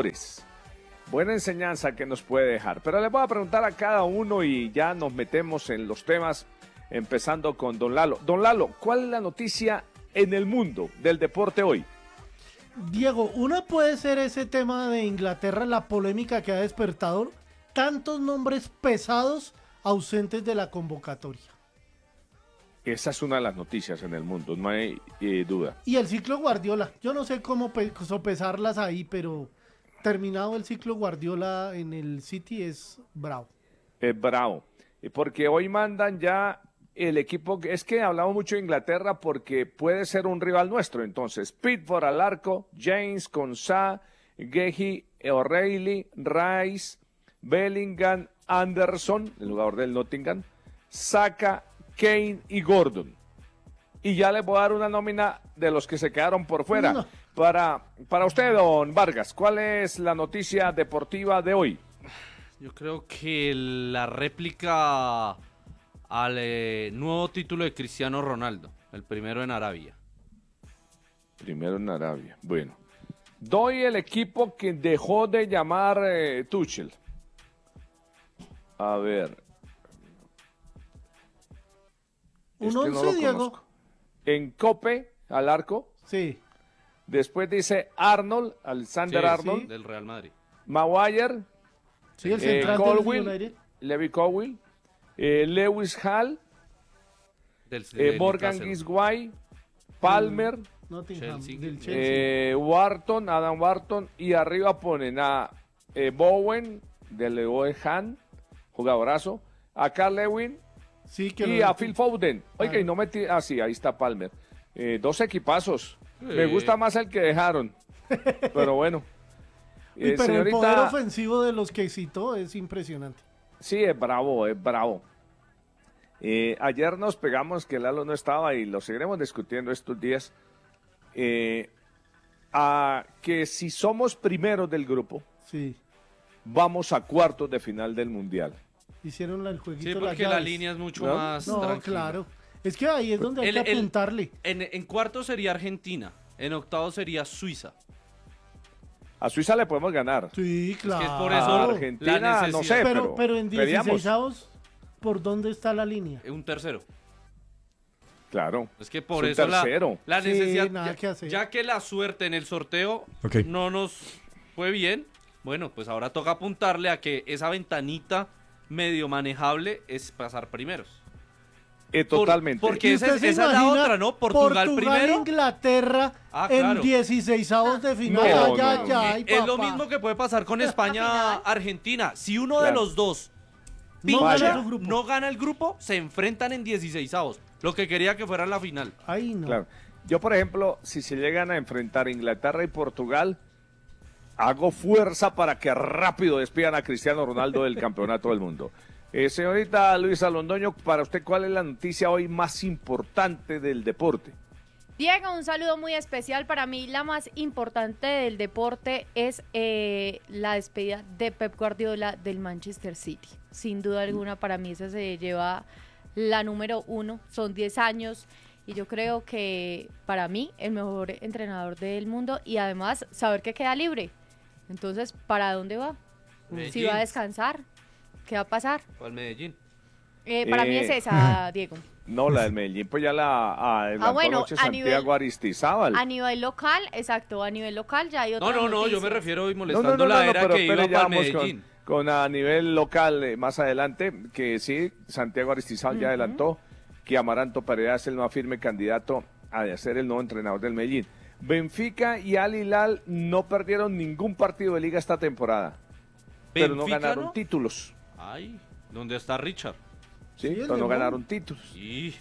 jugadores. Buena enseñanza que nos puede dejar. Pero les voy a preguntar a cada uno y ya nos metemos en los temas, empezando con don Lalo. Don Lalo, ¿cuál es la noticia en el mundo del deporte hoy? Diego, una puede ser ese tema de Inglaterra, la polémica que ha despertado tantos nombres pesados ausentes de la convocatoria. Esa es una de las noticias en el mundo, no hay duda. Y el ciclo Guardiola, yo no sé cómo sopesarlas ahí, pero terminado el ciclo Guardiola en el City es bravo. Es bravo, porque hoy mandan ya el equipo, es que hablamos mucho de Inglaterra porque puede ser un rival nuestro, entonces Pickford al arco, James, Konsa, Gehi, O'Reilly, Rice, Bellingham, Anderson, el jugador del Nottingham, Saka, Kane y Gordon. Y ya les voy a dar una nómina de los que se quedaron por fuera. No. Para usted, don Vargas, ¿cuál es la noticia deportiva de hoy? Yo creo que la réplica al nuevo título de Cristiano Ronaldo, el primero en Arabia. Primero en Arabia, bueno. Doy el equipo que dejó de llamar Tuchel. A ver. Un 11, Diego. Conozco. En Cope, al arco. Sí. Después dice Arnold, Alexander Arnold. Sí, del Real Madrid. Maguire. Sí, el central del Colwill, United. Levi Colwill. Lewis Hall. Del Morgan Newcastle. Gisguay. Palmer. Nottingham, Chelsea. del Chelsea. Wharton, Adam Wharton. Y arriba ponen a Bowen, del West Ham, jugadorazo. A Carl Lewin. Sí, que Y a Phil Foden. Oiga, y no metí. Ah, sí, ahí está Palmer. Dos equipazos. Me gusta más el que dejaron. Pero bueno. Pero señorita, el poder ofensivo de los que citó es impresionante. Sí, es bravo, es bravo. Ayer nos pegamos que Lalo no estaba y lo seguiremos discutiendo estos días. A que si somos primeros del grupo, Sí. vamos a cuartos de final del Mundial. Hicieron el jueguito. Sí, de las porque la llaves. línea es mucho ¿No? más No, tranquila. claro. Es que ahí es donde hay que apuntarle. En cuartos sería Argentina, en octavos sería Suiza. A Suiza le podemos ganar. Sí, claro. Es que es por eso A la Argentina, necesidad. no sé, Pero en veríamos. 16avos, ¿por dónde está la línea? Un tercero. Claro. Es que por Es un eso tercero. la Sí, necesidad, nada que hacer. ya que la suerte en el sorteo no nos fue bien, bueno, pues ahora toca apuntarle a que esa ventanita medio manejable es pasar primeros. Totalmente. porque ¿Y esa usted es se esa es la imagina otra, ¿no? Portugal primero. Inglaterra Ah, en claro. 16avos de final. No, Ay, no, ay, no. ay, Es lo papá. mismo que puede pasar con España-Argentina. Si uno de Claro. los dos No pincha, gana su grupo. no gana el grupo, se enfrentan en 16avos. Lo que quería que fuera la final. Ay, no. Claro. Yo, por ejemplo, si se llegan a enfrentar Inglaterra y Portugal, hago fuerza para que rápido despidan a Cristiano Ronaldo del campeonato del mundo. Señorita Luisa Londoño, para usted, ¿cuál es la noticia hoy más importante del deporte? Diego, un saludo muy especial. Para mí la más importante del deporte es la despedida de Pep Guardiola del Manchester City. Sin duda alguna, para mí esa se lleva la número 1. Son 10 años y yo creo que para mí el mejor entrenador del mundo y además saber que queda libre. Entonces, ¿para dónde va? Medellín. Si va a descansar, ¿qué va a pasar? ¿Cuál Medellín? Para mí es esa, Diego. No, la del Medellín, pues ya la adelantó bueno, anoche a Santiago nivel- Aristizábal. A nivel local, exacto, a nivel local ya hay otras No, yo noticias. me refiero y molestando la era pero que iba espere, ya para vamos Medellín. con a nivel local más adelante, que sí, Santiago Aristizábal ya adelantó que Amaranto Perea es el más firme candidato a ser el nuevo entrenador del Medellín. Benfica y Al Hilal no perdieron ningún partido de liga esta temporada, pero no ¿Benfica ganaron no? títulos, Ay, ¿dónde está Richard? ¿sí? Sí, el Pero no León. ganaron títulos. Sí.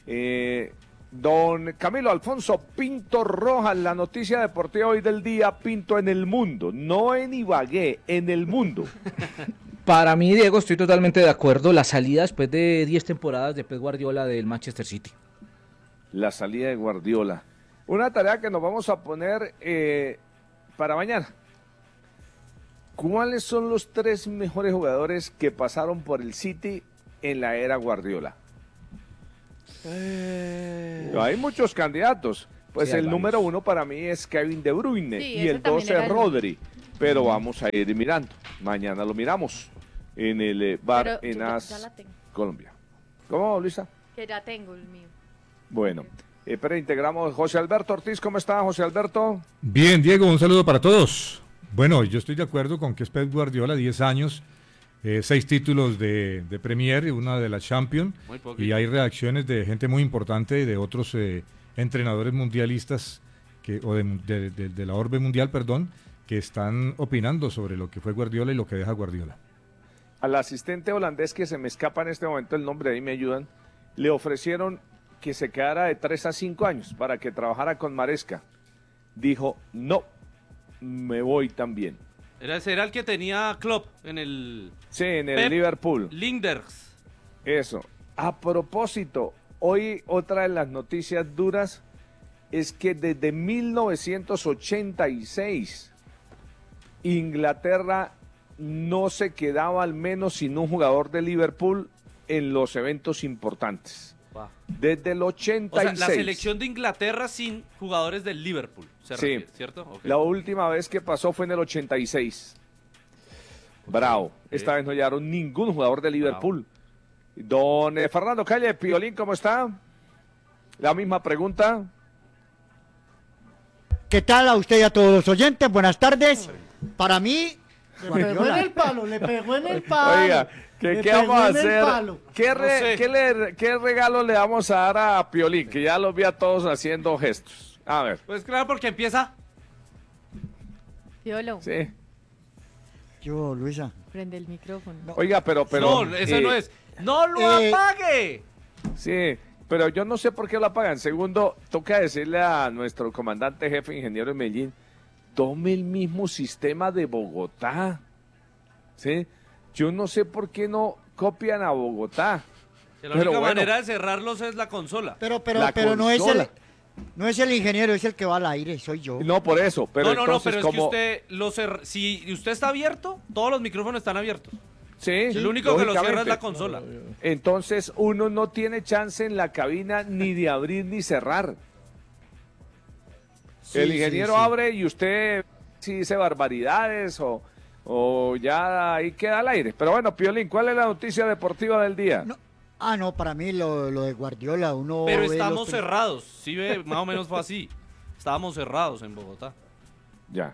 Don Camilo Alfonso Pinto Rojas, la noticia deportiva hoy del día, Pinto, en el mundo, no en Ibagué, en el mundo. Para mí, Diego, estoy totalmente de acuerdo. La salida después de 10 temporadas de Pep Guardiola del Manchester City. La salida de Guardiola. Una tarea que nos vamos a poner para mañana. ¿Cuáles son los 3 mejores jugadores que pasaron por el City en la era Guardiola? Hay muchos candidatos. Pues Sí, hay el varios. número 1 para mí es Kevin De Bruyne Sí, y ese el 2 también era es el- Rodri. pero vamos a ir mirando. Mañana lo miramos en el bar en AS Colombia. ¿Cómo, Luisa? Que ya tengo el mío. Bueno, pero integramos José Alberto Ortiz. ¿Cómo está, José Alberto? Bien, Diego, un saludo para todos. Bueno, yo estoy de acuerdo con que es Pep Guardiola, 10 años, 6 títulos de Premier y una de la Champions. Y hay reacciones de gente muy importante y de otros entrenadores mundialistas o de la orbe mundial, que están opinando sobre lo que fue Guardiola y lo que deja Guardiola. Al asistente holandés, que se me escapa en este momento el nombre, ahí me ayudan, le ofrecieron que se quedara de 3 a 5 años para que trabajara con Maresca. Dijo, no, me voy también. Era el que tenía Klopp en el... Sí, en el Liverpool. Linders. Eso. A propósito, hoy otra de las noticias duras es que desde 1986 Inglaterra no se quedaba al menos sin un jugador de Liverpool en los eventos importantes. Desde el 86. O sea, la selección de Inglaterra sin jugadores del Liverpool, se refiere, ¿cierto? Okay. La última vez que pasó fue en el 86. Bravo. Esta vez no llegaron ningún jugador de Liverpool. Don Fernando Calle, Piolín, ¿cómo está? La misma pregunta. ¿Qué tal a usted y a todos los oyentes? Buenas tardes. Para mí... Le pegó en el palo, Oiga, ¿qué vamos a hacer? ¿Qué regalo le vamos a dar a Piolín? Que ya los vi a todos haciendo gestos. A ver. Pues claro, porque empieza. Piolo. Sí. Yo, Luisa. Prende el micrófono. No. Oiga, pero... No, eso no es. ¡No lo apague! Sí, pero yo no sé por qué lo apagan. Segundo, toca decirle a nuestro comandante jefe, ingeniero de Medellín, tome el mismo sistema de Bogotá, ¿sí? Yo no sé por qué no copian a Bogotá. Que la única manera de cerrarlos es la consola. Pero no es el ingeniero, es el que va al aire, soy yo. No, por eso. Pero no, pero es que si usted está abierto, todos los micrófonos están abiertos. Sí. El único que lo cierra es la consola. Entonces uno no tiene chance en la cabina ni de abrir ni cerrar. Sí, el ingeniero abre y usted sí dice barbaridades o ya ahí queda al aire. Pero bueno, Piolín, ¿cuál es la noticia deportiva del día? No, para mí lo de Guardiola, uno... Pero estamos cerrados, sí ve, más o menos fue así. Estábamos cerrados en Bogotá. Ya.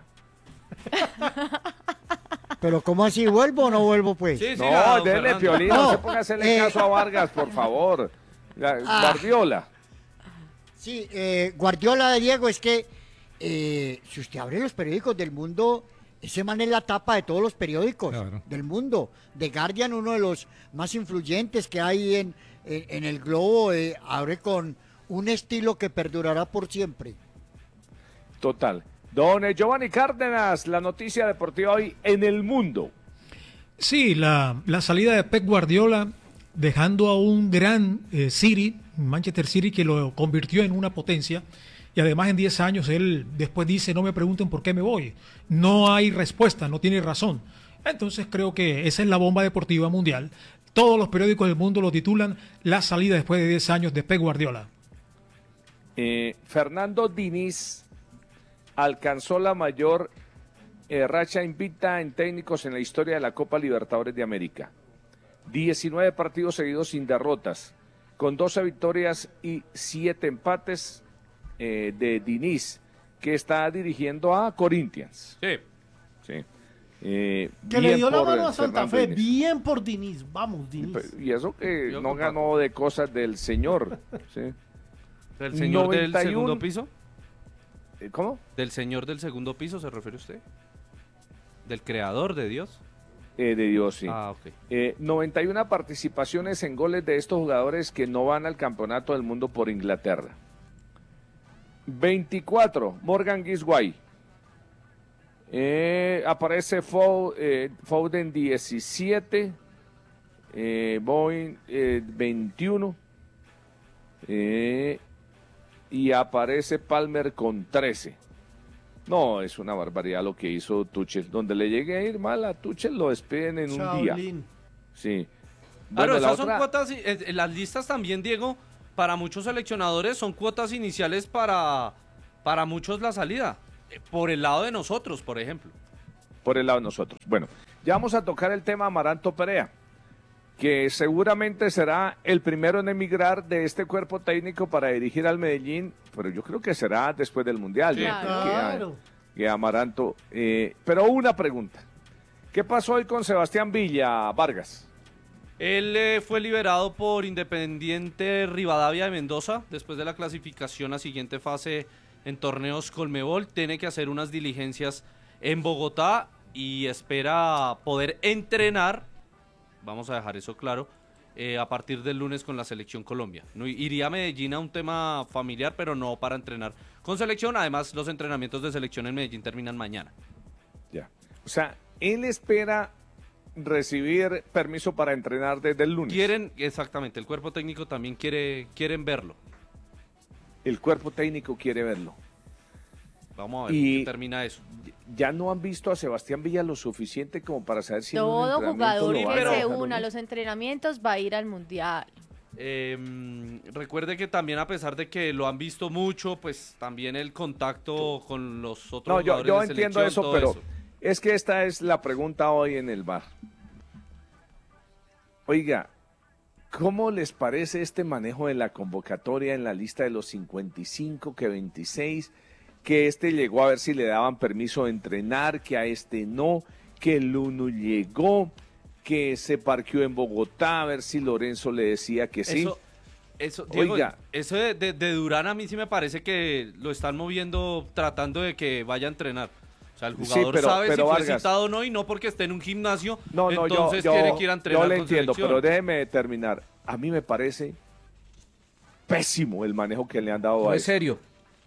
Pero ¿cómo así? ¿Vuelvo o no vuelvo, pues? Sí, no, dele, Piolín, no se ponga a hacerle caso a Vargas, por favor. Guardiola. Sí, Guardiola de Diego, es que si usted abre los periódicos del mundo, ese man es la tapa de todos los periódicos del mundo. The Guardian, uno de los más influyentes que hay en el globo, abre con un estilo que perdurará por siempre. Total. Don Giovanni Cárdenas, la noticia deportiva hoy en el mundo. Sí, la salida de Pep Guardiola, dejando a un gran City, Manchester City, que lo convirtió en una potencia. Y además en 10 años él después dice, no me pregunten por qué me voy. No hay respuesta, no tiene razón. Entonces creo que esa es la bomba deportiva mundial. Todos los periódicos del mundo lo titulan la salida después de 10 años de Pep Guardiola. Fernando Diniz alcanzó la mayor racha invicta en técnicos en la historia de la Copa Libertadores de América. 19 partidos seguidos sin derrotas, con 12 victorias y 7 empates de Diniz, que está dirigiendo a Corinthians. Sí. Que le dio la mano a Santa Fe, bien por Diniz, vamos Diniz. Y eso que no ganó de cosas del señor. ¿Sí? ¿Del señor del segundo piso? ¿Cómo? ¿Del señor del segundo piso se refiere usted? ¿Del creador de Dios? De Dios, sí. Ah, ok. 91 participaciones en goles de estos jugadores que no van al campeonato del mundo por Inglaterra. 24, Morgan Gisway. Aparece Foden 17, Boeing 21, y aparece Palmer con 13. No, es una barbaridad lo que hizo Tuchel. Donde le llegue a ir mal a Tuchel lo despiden en un día. Sí. Bueno, esas son cuotas, las listas también, Diego, para muchos seleccionadores son cuotas iniciales para muchos la salida. Por el lado de nosotros, por ejemplo. por el lado de nosotros. Bueno, ya vamos a tocar el tema Amaranto Perea, que seguramente será el primero en emigrar de este cuerpo técnico para dirigir al Medellín, pero yo creo que será después del Mundial. Sí, claro. Que Amaranto. Pero una pregunta. ¿Qué pasó hoy con Sebastián Villa, Vargas? Él fue liberado por Independiente Rivadavia de Mendoza después de la clasificación a siguiente fase en torneos Colmebol. Tiene que hacer unas diligencias en Bogotá y espera poder entrenar, vamos a dejar eso claro, a partir del lunes con la Selección Colombia. No, iría a Medellín a un tema familiar, pero no para entrenar con selección. Además, los entrenamientos de selección en Medellín terminan mañana. Ya. O sea, él espera recibir permiso para entrenar desde el lunes. Exactamente, el cuerpo técnico también quieren verlo. El cuerpo técnico quiere verlo. Vamos a ver qué termina eso. Ya no han visto a Sebastián Villa lo suficiente como para saber si todo jugador que se una una a los entrenamientos va a ir al Mundial. Recuerde que también, a pesar de que lo han visto mucho, pues también el contacto con los otros jugadores yo de entiendo selección, eso, pero es que esta es la pregunta hoy en el bar. Oiga, ¿cómo les parece este manejo de la convocatoria en la lista de los 55, que 26, que este llegó a ver si le daban permiso de entrenar, que a este no, que el uno llegó, que se parqueó en Bogotá a ver si Lorenzo le decía que sí? Eso, Diego, Oiga, eso de Durán a mí sí me parece que lo están moviendo tratando de que vaya a entrenar. O sea, el jugador sabe si fue citado o no, y no porque esté en un gimnasio, entonces tiene que ir a entrenar. Yo le con entiendo, selección. pero déjeme terminar. A mí me parece pésimo el manejo que le han dado No a es eso. serio.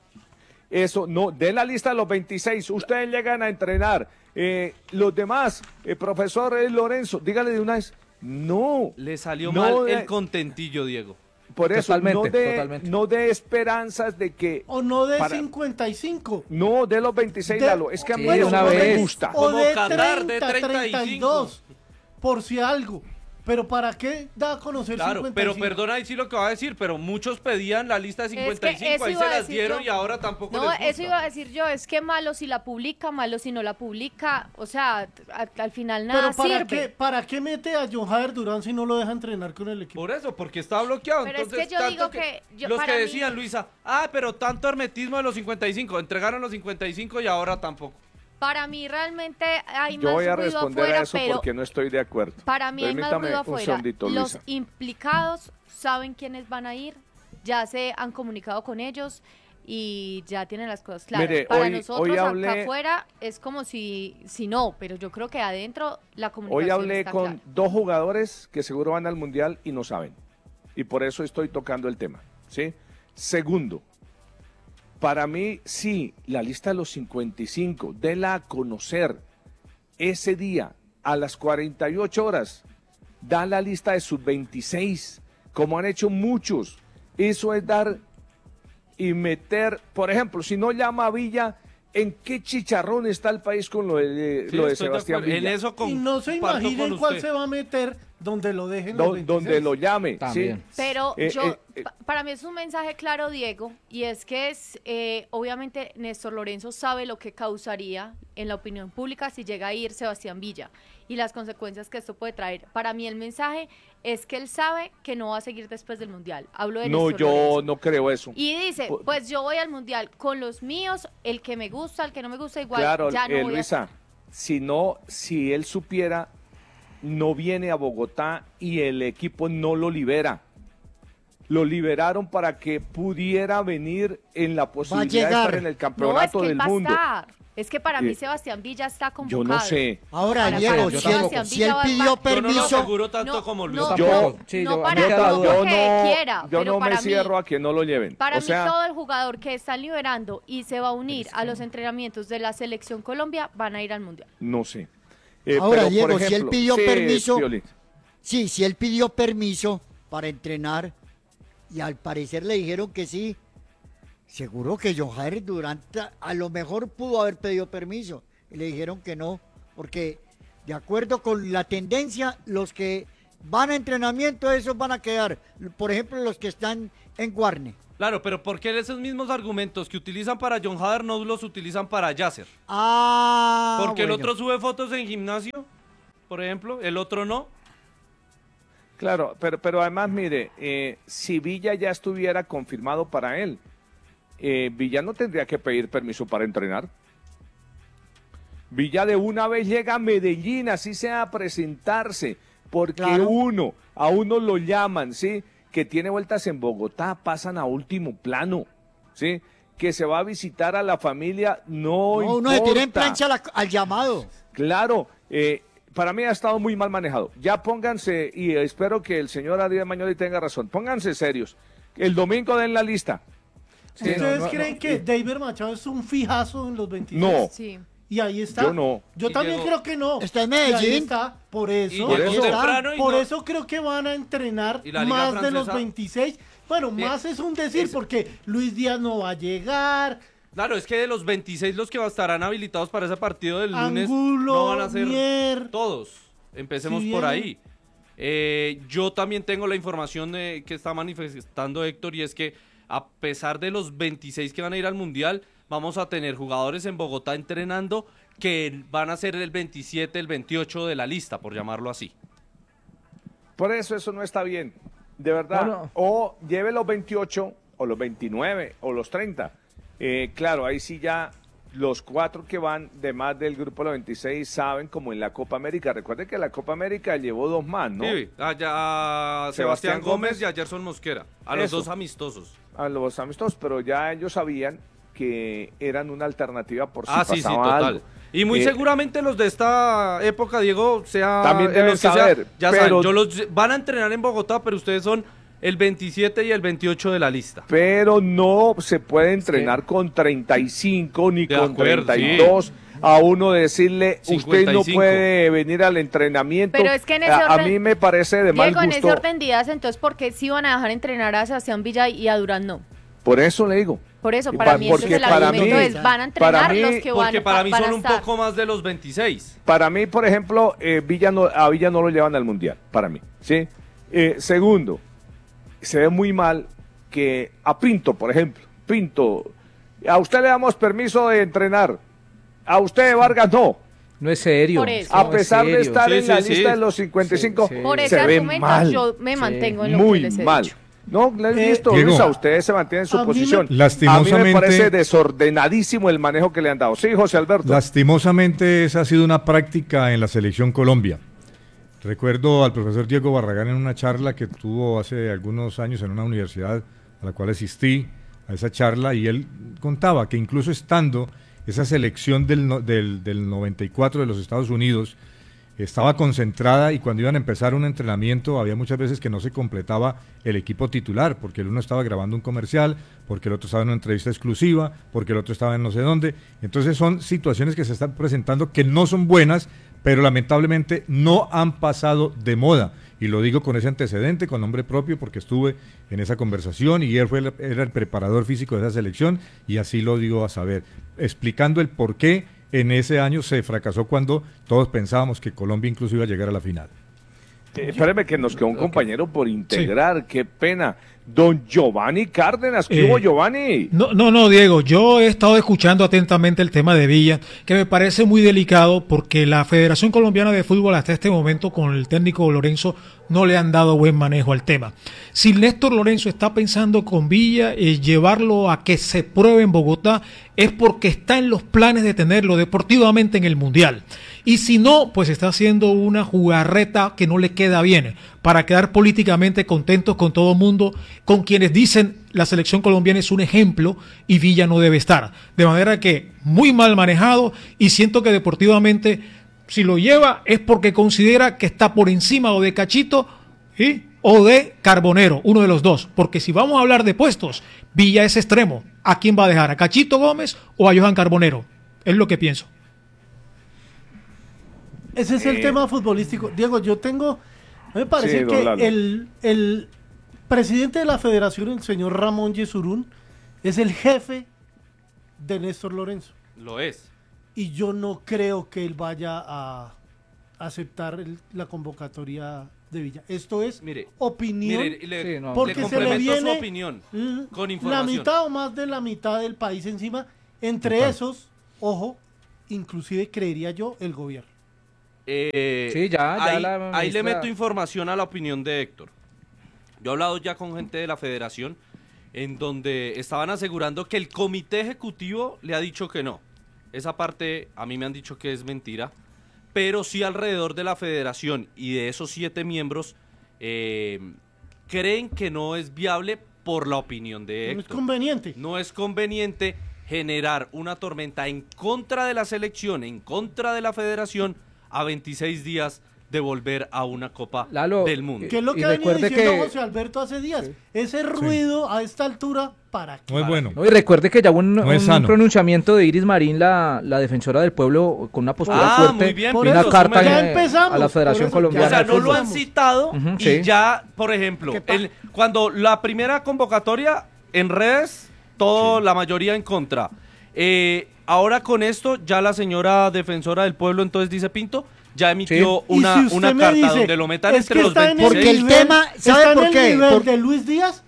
Eso, no, de la lista de los 26, ustedes llegan a entrenar. Los demás, profesor Lorenzo, dígale de una vez, no. Le salió no mal de- el contentillo, Diego. Por eso, Totalmente. no de esperanzas de que... O no de para- 55. No, de los 26, De- Lalo, es que a mí Sí, eso una no me vez. gusta. O Como de Qatar, 30, de 35. 32. Por si algo. Pero ¿para qué da a conocer Claro, 55? pero perdona ahí sí lo que va a decir, pero muchos pedían la lista de 55, eso ahí iba se a las decir dieron yo. y ahora tampoco No, les gusta. eso iba a decir yo, es que malo si la publica, malo si no la publica, o sea, al final nada Pero sirve. ¿para qué mete a John Jader Durán si no lo deja entrenar con el equipo? Por eso, porque está bloqueado. Pero es Entonces, que yo tanto digo que los para que mí- decían, Luisa, pero tanto hermetismo de los 55, entregaron los 55 y ahora tampoco. Para mí realmente hay Yo más voy a ruido responder afuera, a eso pero porque no estoy de acuerdo. para mí hay más Permítame ruido un afuera. segundito, Los Luisa. implicados saben quiénes van a ir, ya se han comunicado con ellos y ya tienen las cosas claras. Mire, Para hoy nosotros hablé- acá afuera es como si no, pero yo creo que adentro la comunicación Hoy hablé está con clara. 2 jugadores que seguro van al Mundial y no saben. Y por eso estoy tocando el tema, ¿sí? Segundo, para mí, sí, la lista de los 55, déla a conocer ese día a las 48 horas. Da la lista de sus 26, como han hecho muchos. Eso es dar y meter, por ejemplo, si no llama a Villa, ¿en qué chicharrón está el país con lo de, Sí, lo de estoy Sebastián acuerdo. Villa? En eso Y no se comparto imaginen con cuál usted. se va a meter donde lo dejen los 26. Donde lo llame, También. ¿sí? Pero Eh, para mí es un mensaje claro, Diego, y es que obviamente Néstor Lorenzo sabe lo que causaría en la opinión pública si llega a ir Sebastián Villa y las consecuencias que esto puede traer. Para mí el mensaje es que él sabe que no va a seguir después del Mundial. Hablo de No, Néstor yo Lorenzo. no creo eso. Y dice, Por- pues yo voy al Mundial con los míos, el que me gusta, el que no me gusta, igual Claro, ya no voy a... Luisa, si él supiera, no viene a Bogotá y el equipo no lo libera. Lo liberaron para que pudiera venir en la posibilidad de llegar. estar en el No, es campeonato que él del va mundo. a estar. Es que para mí Eh, Sebastián Villa está Yo convocado. no sé. Ahora, Para- Diego, para mí si él, Sebastián si Villa él va- pidió Yo no lo permiso, aseguro tanto como Luis. No, Yo- no, sí, no yo- para a mí me queda no duda. porque quiera, yo pero no me para mí, cierro a que no lo lleven. para O mí sea, todo el jugador que están liberando y se va a unir a los entrenamientos de la Selección Colombia van a ir al Mundial. no sé. Ahora, pero, por Diego, si él ejemplo, pidió sí, permiso, Piolín. sí, si él pidió permiso para entrenar y al parecer le dijeron que sí, seguro que John Jair Durán a lo mejor pudo haber pedido permiso y le dijeron que no, porque de acuerdo con la tendencia, los que van a entrenamiento, esos van a quedar. Por ejemplo, los que están en Guarne. Claro, pero ¿por qué esos mismos argumentos que utilizan para John Hader no los utilizan para Yasser? Porque bueno. el otro sube fotos en gimnasio, por ejemplo, el otro no. Claro, pero además, mire, si Villa ya estuviera confirmado para él, Villa no tendría que pedir permiso para entrenar. Villa de una vez llega a Medellín, así sea a presentarse, porque Claro. a uno lo llaman, ¿sí? Que tiene vueltas en Bogotá, pasan a último plano, ¿sí? Que se va a visitar a la familia, no importa. Uno se tira en plancha al llamado. Claro, para mí ha estado muy mal manejado. Ya pónganse, y espero que el señor Adrián Magnoli tenga razón, pónganse serios. El domingo den la lista. Sí, ¿ustedes creen que David Machado es un fijazo en los 26? No. Sí. Y ahí está. Yo no. Yo también creo que no. Está en Y ahí Medellín. está. Por eso. Por Eso creo que van a entrenar ¿Y la Liga más de los Francesa? 26. Bueno, más es un decir porque Luis Díaz no va a llegar. Claro, es que de los 26 los que estarán habilitados para ese partido del lunes Angulo, no van a ser Mier. todos. Empecemos Sí, por bien. ahí. Yo también tengo la información que está manifestando Héctor, y es que a pesar de los 26 que van a ir al Mundial, vamos a tener jugadores en Bogotá entrenando que van a ser el 27, el 28 de la lista, por llamarlo así. Por eso no está bien, de verdad. No. O lleve los 28, o los 29, o los 30. Claro, ahí sí ya los 4 que van de más del grupo de los 26 saben, como en la Copa América. Recuerden que la Copa América llevó 2 más, ¿no? Sí, a Sebastián Gómez y a Gerson Mosquera, a los Eso. dos amistosos. A los amistosos, pero ya ellos sabían que eran una alternativa por si Sí, pasaba total. algo. Y muy seguramente los de esta época, Diego, sea También deben los que saber, sea, ya pero- saben, van a entrenar en Bogotá, pero ustedes son el 27 y el 28 de la lista. Pero no se puede entrenar con 35 ni De con acuerdo, 32. A uno decirle, usted no 55. puede venir al entrenamiento. Pero es que en ese a orden- mí me parece de mal Diego, en ese gusto. orden de ideas, entonces, ¿por qué sí van a dejar entrenar a Sebastián Villa y a Durán no? Por eso le digo. Por eso, Y para pa- mí, entonces porque el para argumento mí- es, van a entrenar para mí- los que van, Porque para mí van a son un estar. poco más de los 26. Para mí, por ejemplo, a Villa no lo llevan al Mundial, para mí. ¿Sí? Segundo, se ve muy mal que a Pinto, por ejemplo, a usted le damos permiso de entrenar, a usted, Vargas, no. No es serio. Por eso. A No es pesar de serio. estar Sí, en la sí, lista sí. de los 55, Sí, sí. Por ese se ve argumento mal. yo me mantengo en lo Muy que les he mal. dicho. No, le he visto, Diego, Luisa, ustedes se mantienen en su a mí posición. me- Lastimosamente- A mí me parece desordenadísimo el manejo que le han dado. Sí, José Alberto. Lastimosamente esa ha sido una práctica en la selección Colombia. Recuerdo al profesor Diego Barragán en una charla que tuvo hace algunos años en una universidad a la cual asistí a esa charla, y él contaba que incluso estando esa selección del 94 de los Estados Unidos estaba concentrada, y cuando iban a empezar un entrenamiento había muchas veces que no se completaba el equipo titular, porque el uno estaba grabando un comercial, porque el otro estaba en una entrevista exclusiva, porque el otro estaba en no sé dónde. Entonces son situaciones que se están presentando que no son buenas, pero lamentablemente no han pasado de moda. Y lo digo con ese antecedente, con nombre propio, porque estuve en esa conversación y él era el preparador físico de esa selección, y así lo digo a saber, explicando el por qué en ese año se fracasó cuando todos pensábamos que Colombia incluso iba a llegar a la final. Espéreme que nos quedó un compañero por integrar, qué pena. Don Giovanni Cárdenas, ¿qué hubo, Giovanni? No, Diego, yo he estado escuchando atentamente el tema de Villa, que me parece muy delicado porque la Federación Colombiana de Fútbol hasta este momento con el técnico Lorenzo no le han dado buen manejo al tema. Si Néstor Lorenzo está pensando con Villa llevarlo a que se pruebe en Bogotá, es porque está en los planes de tenerlo deportivamente en el Mundial. Y si no, pues está haciendo una jugarreta que no le queda bien, para quedar políticamente contentos con todo el mundo, con quienes dicen la selección colombiana es un ejemplo y Villa no debe estar. De manera que muy mal manejado, y siento que deportivamente, si lo lleva es porque considera que está por encima o de Cachito, ¿sí?, o de Carbonero, uno de los dos. Porque si vamos a hablar de puestos, Villa es extremo. ¿A quién va a dejar? ¿A Cachito Gómez o a Johan Carbonero? Es lo que pienso. Ese es el tema futbolístico. Diego, me parece Sí, don que Lalo. el presidente de la federación, el señor Ramón Yesurún, es el jefe de Néstor Lorenzo. Lo es. Y yo no creo que él vaya a aceptar la convocatoria de Villa. Esto es Mire, opinión, porque le se le viene su opinión con información. la mitad o más de la mitad del país encima. Entre esos, ojo, inclusive creería yo el gobierno. Sí, ahí le meto información a la opinión de Héctor. Yo he hablado ya con gente de la federación en donde estaban asegurando que el comité ejecutivo le ha dicho que no. Esa parte a mí me han dicho que es mentira, pero sí alrededor de la federación y de esos 7 miembros creen que no es viable por la opinión de Héctor. No es conveniente. No es conveniente generar una tormenta en contra de la selección, en contra de la federación, a 26 días de volver a una Copa del Mundo. Que es lo que ha venido diciendo José Alberto hace días. Sí. Ese ruido a esta altura, ¿para qué? No es bueno. No, y recuerde que ya hubo un pronunciamiento de Iris Marín, la defensora del pueblo, con una postura fuerte, muy bien, y una carta a la Federación Colombiana. O sea, no lo han citado y ya, por ejemplo, cuando la primera convocatoria en redes, la mayoría en contra. Ahora con esto, ya la señora defensora del pueblo, entonces dice Pinto, ya emitió una carta donde lo metan entre los 26. Porque el tema, ¿sabe por qué? El nivel de Luis Díaz,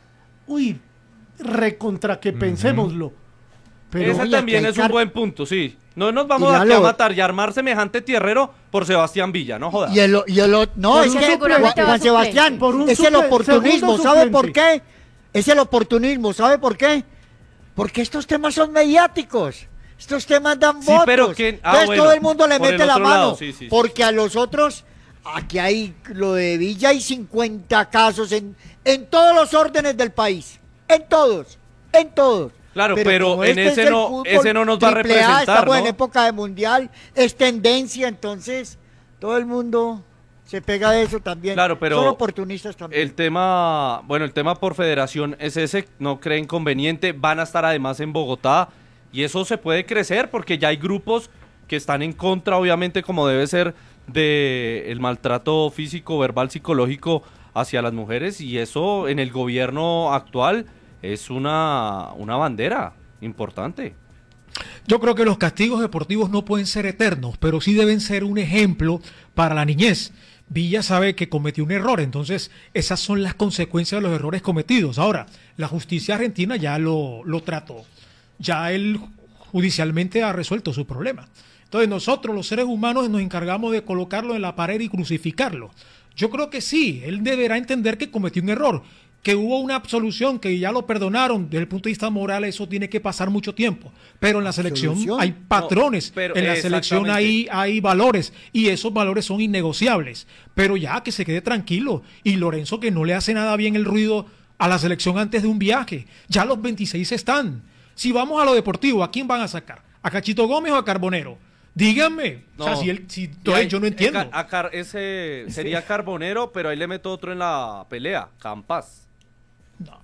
recontra que pensémoslo. Pero ese también es un buen punto, sí. No nos vamos a matar y armar semejante tierrero por Sebastián Villa, no jodas. No, es que Juan Sebastián, es el oportunismo, ¿sabe por qué? Es el oportunismo, ¿sabe por qué? Porque estos temas son mediáticos. Estos temas dan votos. Entonces todo el mundo le mete la mano. Porque a los otros, aquí hay lo de Villa, hay 50 casos en todos los órdenes del país. En todos. Claro, pero en ese no nos va a representar, estamos ¿no? en época de mundial, es tendencia, entonces todo el mundo se pega de eso también. Claro, pero son oportunistas también. El tema por federación es ese, no creen conveniente, van a estar además en Bogotá y eso se puede crecer porque ya hay grupos que están en contra, obviamente, como debe ser, de el maltrato físico, verbal, psicológico hacia las mujeres, y eso en el gobierno actual es una bandera importante. Yo creo que los castigos deportivos no pueden ser eternos, pero sí deben ser un ejemplo para la niñez. Villa sabe que cometió un error, entonces esas son las consecuencias de los errores cometidos. Ahora, la justicia argentina ya lo trató, ya él judicialmente ha resuelto su problema. Entonces nosotros, los seres humanos, nos encargamos de colocarlo en la pared y crucificarlo. Yo creo que sí, él deberá entender que cometió un error, que hubo una absolución, que ya lo perdonaron. Desde el punto de vista moral, eso tiene que pasar mucho tiempo. Pero en la selección hay patrones, en la selección hay valores, y esos valores son innegociables. Pero ya, que se quede tranquilo. Y Lorenzo, que no le hace nada bien el ruido a la selección antes de un viaje. Ya los 26 están. Si vamos a lo deportivo, ¿a quién van a sacar? ¿A Cachito Gómez o a Carbonero? Díganme. No, o sea, yo no entiendo. Ese sería Carbonero, pero ahí le meto otro en la pelea, Campas. No.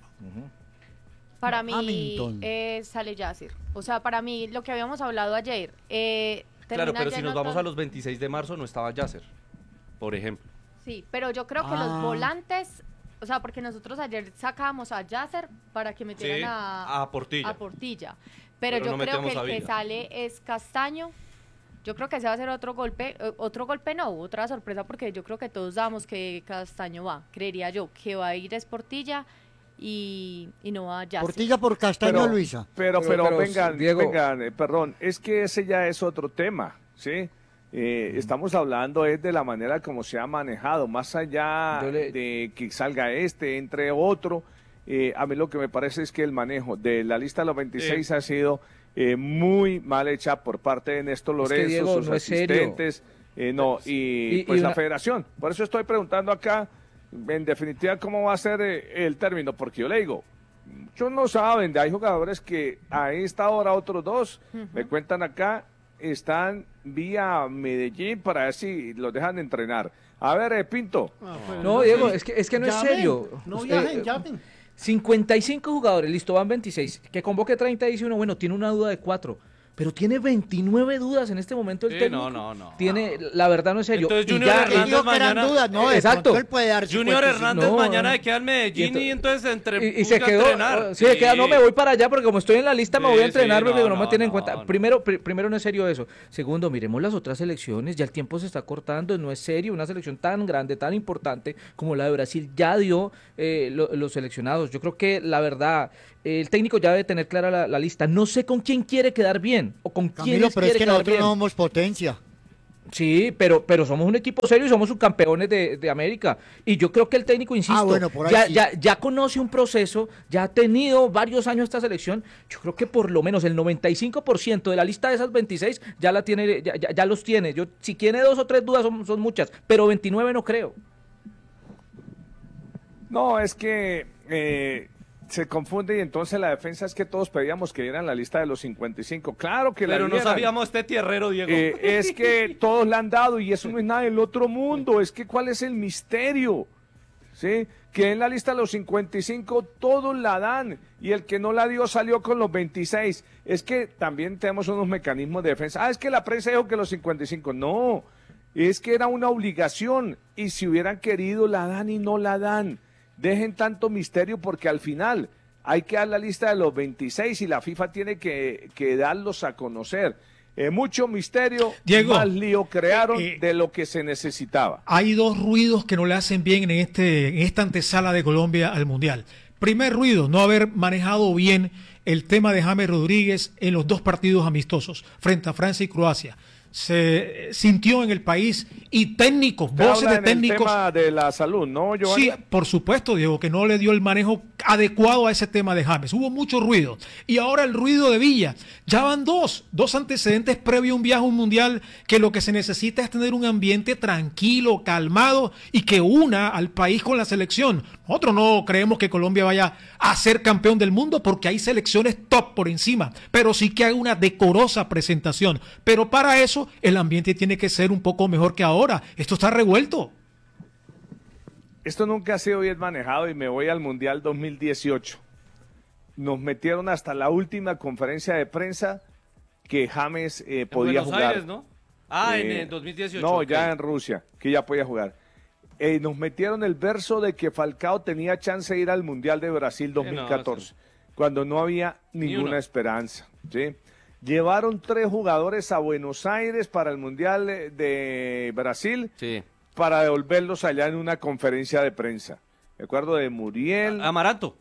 Para mí sale Yasser. O sea, para mí, lo que habíamos hablado ayer. Claro, pero si nos vamos a los 26 de marzo, no estaba Yasser, por ejemplo. Sí, pero yo creo que los volantes, o sea, porque nosotros ayer sacábamos a Yasser para que metieran a Portilla. Pero yo no creo que el que sale es Castaño. Yo creo que ese va a ser otra sorpresa, porque yo creo que todos damos que Castaño va, creería yo, que va a ir es Portilla y no va a Yasser. Portilla por Castaño, Luisa. Pero vengan, perdón, es que ese ya es otro tema, ¿sí? Estamos hablando de la manera como se ha manejado, más allá de que salga entre otro. A mí lo que me parece es que el manejo de la lista de los 26 ha sido muy mal hecha por parte de Néstor Lorenzo, sus asistentes, la federación. Por eso estoy preguntando acá, en definitiva, cómo va a ser el término, porque yo le digo, muchos no saben, hay jugadores que a esta hora, otros dos, me cuentan acá, están vía Medellín para ver si los dejan entrenar. A ver, Pinto. No, Diego, es que no es serio. No llamen. 55 jugadores, listo, van 26. Que convoque 30, dice uno, bueno, tiene una duda de 4. pero tiene 29 dudas en este momento el técnico. No. Tiene, la verdad no es serio. Entonces Junior Hernández mañana... dudas, no, exacto. Él puede dar Junior Hernández mañana queda en Medellín y entonces se quedó, entrenar. Sí, se queda, no me voy para allá porque como estoy en la lista me voy a entrenar porque no me tienen en cuenta. No. Primero no es serio eso. Segundo, miremos las otras selecciones, ya el tiempo se está cortando, no es serio, una selección tan grande, tan importante como la de Brasil ya dio los seleccionados. Yo creo que la verdad, el técnico ya debe tener clara la lista. No sé con quién quiere quedar bien o con quién pero es que nosotros no somos potencia. Sí, pero somos un equipo serio y somos subcampeones de América. Y yo creo que el técnico, insisto, ya conoce un proceso, ya ha tenido varios años esta selección. Yo creo que por lo menos el 95% de la lista de esas 26 ya la tiene, ya los tiene. Si tiene 2 o 3 dudas son muchas, pero 29 no creo. No, es que se confunde y entonces la defensa es que todos pedíamos que dieran la lista de los 55. Claro que pero la dieran. No sabíamos este tierrero, Diego. Es que todos la han dado y eso no es nada del otro mundo. Es que ¿cuál es el misterio? ¿Sí? Que en la lista de los 55 todos la dan y el que no la dio salió con los 26. Es que también tenemos unos mecanismos de defensa. Es que la prensa dijo que los 55. No, es que era una obligación y si hubieran querido la dan y no la dan. Dejen tanto misterio porque al final hay que dar la lista de los 26 y la FIFA tiene que darlos a conocer. Mucho misterio, Diego, más lío crearon de lo que se necesitaba. Hay 2 ruidos que no le hacen bien en esta antesala de Colombia al Mundial. Primer ruido, no haber manejado bien el tema de James Rodríguez en los 2 partidos amistosos frente a Francia y Croacia. Se sintió en el país y técnicos, voces de técnicos. El tema de la salud, ¿no, Giovanni? Sí, por supuesto, Diego, que no le dio el manejo adecuado a ese tema de James. Hubo mucho ruido. Y ahora el ruido de Villa. Ya van dos antecedentes previo a un viaje a un mundial que lo que se necesita es tener un ambiente tranquilo, calmado y que una al país con la selección. Nosotros no creemos que Colombia vaya a ser campeón del mundo porque hay selecciones top por encima, pero sí que hay una decorosa presentación. Pero para eso el ambiente tiene que ser un poco mejor que ahora. Esto está revuelto. Esto nunca ha sido bien manejado y me voy al Mundial 2018. Nos metieron hasta la última conferencia de prensa que James podía jugar. Aires, ¿no? En el 2018. No, ya en Rusia, que ya podía jugar. Nos metieron el verso de que Falcao tenía chance de ir al Mundial de Brasil 2014, cuando no había ninguna esperanza, ¿sí? Llevaron 3 jugadores a Buenos Aires para el Mundial de Brasil para devolverlos allá en una conferencia de prensa. Me acuerdo de Muriel. Amaranto.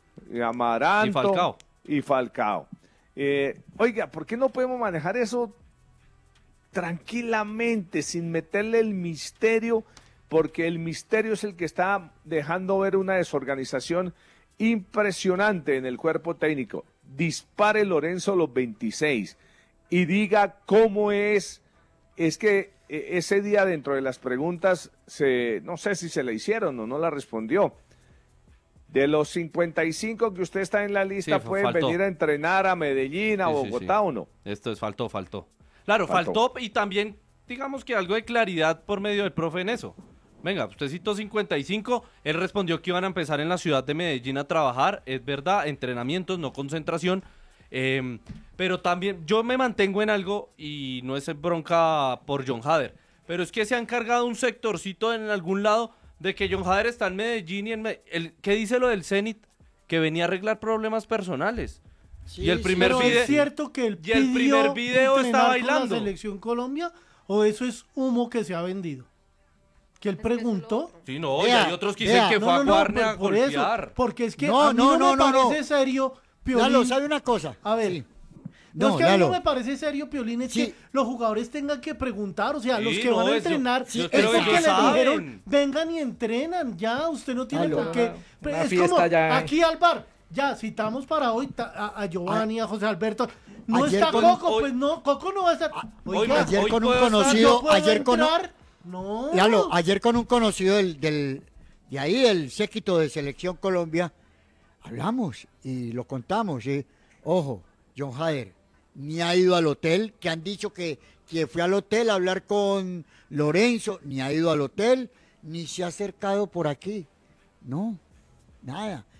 Y Falcao. Oiga, ¿por qué no podemos manejar eso tranquilamente, sin meterle el misterio? Porque el misterio es el que está dejando ver una desorganización impresionante en el cuerpo técnico. Dispare Lorenzo los 26 y diga cómo es que ese día dentro de las preguntas, no sé si se le hicieron o no la respondió. De los 55 que usted está en la lista, ¿pueden venir a entrenar a Medellín, a Bogotá o no? Esto faltó. Claro, faltó y también digamos que algo de claridad por medio del profe en eso. Venga, usted citó 55, él respondió que iban a empezar en la ciudad de Medellín a trabajar, es verdad, entrenamientos, no concentración, pero también yo me mantengo en algo y no es bronca por John Hader, pero es que se han cargado un sectorcito en algún lado de que John Hader está en Medellín y ¿qué dice lo del Zenit? Que venía a arreglar problemas personales. Sí, y el primer video, ¿es cierto que el primer video está bailando con la selección Colombia o eso es humo que se ha vendido? Que él preguntó. Sí, no, y hay otros que dicen que fue a Guarne a golpear. Eso, porque es que a mí no me parece serio, Piolín. Lalo, ¿sabe una cosa? A ver. Sí. No, es que a mí no me parece serio, Piolín, es que los jugadores tengan que preguntar, o sea, los que van a entrenar, es porque les dijeron, vengan y entrenan, ya, usted no tiene por qué. Es como, aquí al bar, ya, citamos para hoy a Giovanni, a José Alberto, no está Coco, pues no, Coco no va a estar. Ayer con un conocido, no. Ayer con un conocido de ahí, el séquito de Selección Colombia, hablamos y lo contamos. Ojo, John Hader ni ha ido al hotel, que han dicho que fue al hotel a hablar con Lorenzo, ni ha ido al hotel, ni se ha acercado por aquí. No, nada.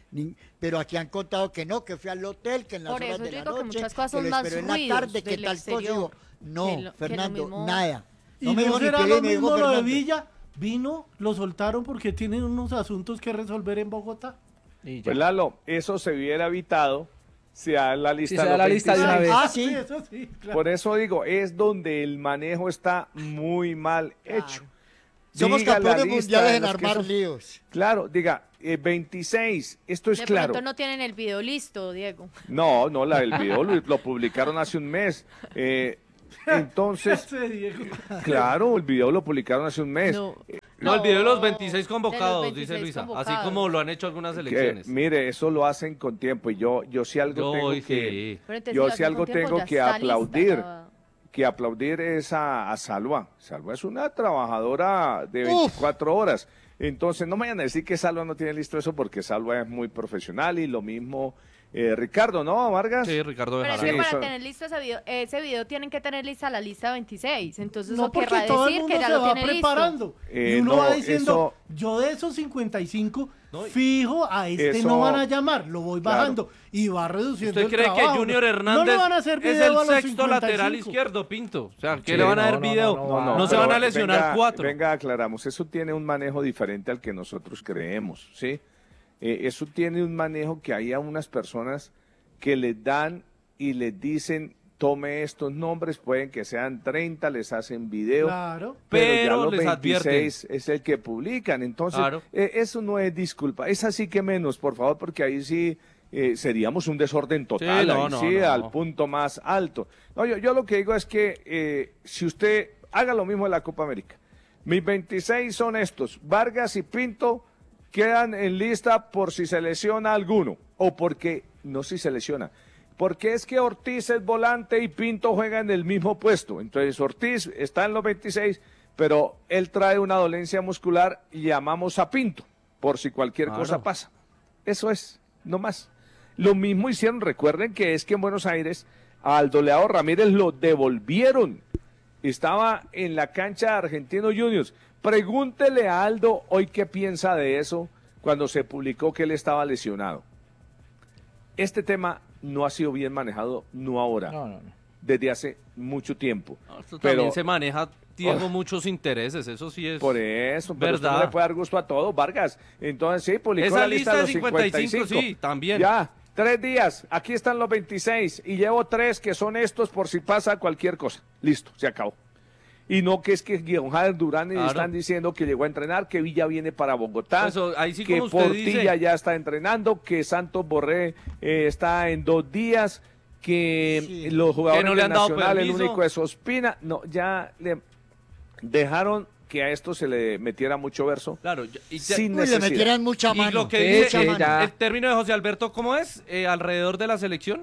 Pero aquí han contado que no, que fui al hotel, que en las horas de la noche, que muchas cosas son más en la tarde, que tal cosa. No, Fernando, nada. No me dijo era lo mismo lo de Villa. Vino, lo soltaron porque tienen unos asuntos que resolver en Bogotá. Pues Lalo, eso se hubiera evitado si a la lista, de una vez. Sí, eso sí, claro. Por eso digo, es donde el manejo está muy mal hecho. Somos campeones mundiales en armar líos. Claro, diga, 26, esto es claro. De pronto no tienen el video listo, Diego. No, el video lo publicaron hace un mes. Entonces, claro, el video lo publicaron hace un mes. No, el video de los 26 convocados, dice Luisa, así como lo han hecho algunas elecciones. Mire, eso lo hacen con tiempo y yo sí algo tengo que aplaudir. Que aplaudir es a Salva. Salva es una trabajadora de 24 horas. Entonces, no me vayan a decir que Salva no tiene listo eso porque Salva es muy profesional y lo mismo Ricardo, ¿no, Vargas? Sí, Ricardo Bejarano. Pero es que para tener listo ese video tienen que tener lista la lista 26. Entonces eso querrá decir que ya lo tiene preparando. Y uno va diciendo, yo de esos 55, fijo, a no van a llamar, lo voy bajando y va reduciendo el trabajo. ¿Usted cree que Junior Hernández es el sexto lateral izquierdo, Pinto? O sea, ¿qué le van a dar video? No se van a lesionar 4. Venga, aclaramos, eso tiene un manejo diferente al que nosotros creemos, ¿sí? Eso tiene un manejo que hay a unas personas que les dan y les dicen, tome estos nombres, pueden que sean 30, les hacen video, claro, pero ya los 26 es el que publican. Entonces, eso no es disculpa, es así que menos, por favor, porque ahí sí seríamos un desorden total, al punto más alto. No, yo lo que digo es que si usted haga lo mismo en la Copa América, mis 26 son estos, Vargas y Pinto, quedan en lista por si se lesiona alguno, o porque, no si se lesiona, porque es que Ortiz es volante y Pinto juega en el mismo puesto. Entonces Ortiz está en los 26, pero él trae una dolencia muscular y llamamos a Pinto, por si cualquier cosa pasa. Eso es, no más. Lo mismo hicieron, recuerden que es que en Buenos Aires a Aldo Ramírez lo devolvieron. Estaba en la cancha de Argentinos Juniors. Pregúntele a Aldo hoy qué piensa de eso cuando se publicó que él estaba lesionado. Este tema no ha sido bien manejado, no ahora, desde hace mucho tiempo. Esto también se maneja, Diego, muchos intereses, eso sí es. Por eso, pero usted no le puede dar gusto a todo, Vargas. Entonces sí, publicó esa la lista de los 55. Sí, también. Ya, 3 días, aquí están los 26 y llevo 3 que son estos por si pasa cualquier cosa. Listo, se acabó. Y no que es que Guion Jader Durán están diciendo que llegó a entrenar, que Villa viene para Bogotá, ahí sí, que Portilla ya está entrenando, que Santos Borré está en 2 días, que los jugadores que no le han dado Nacional, permiso. El único es Ospina, no, ya le dejaron que a esto se le metiera mucho verso. Claro, sin necesidad. Le metieran mucha mano. Y lo que dice el término de José Alberto, ¿cómo es? Alrededor de la selección.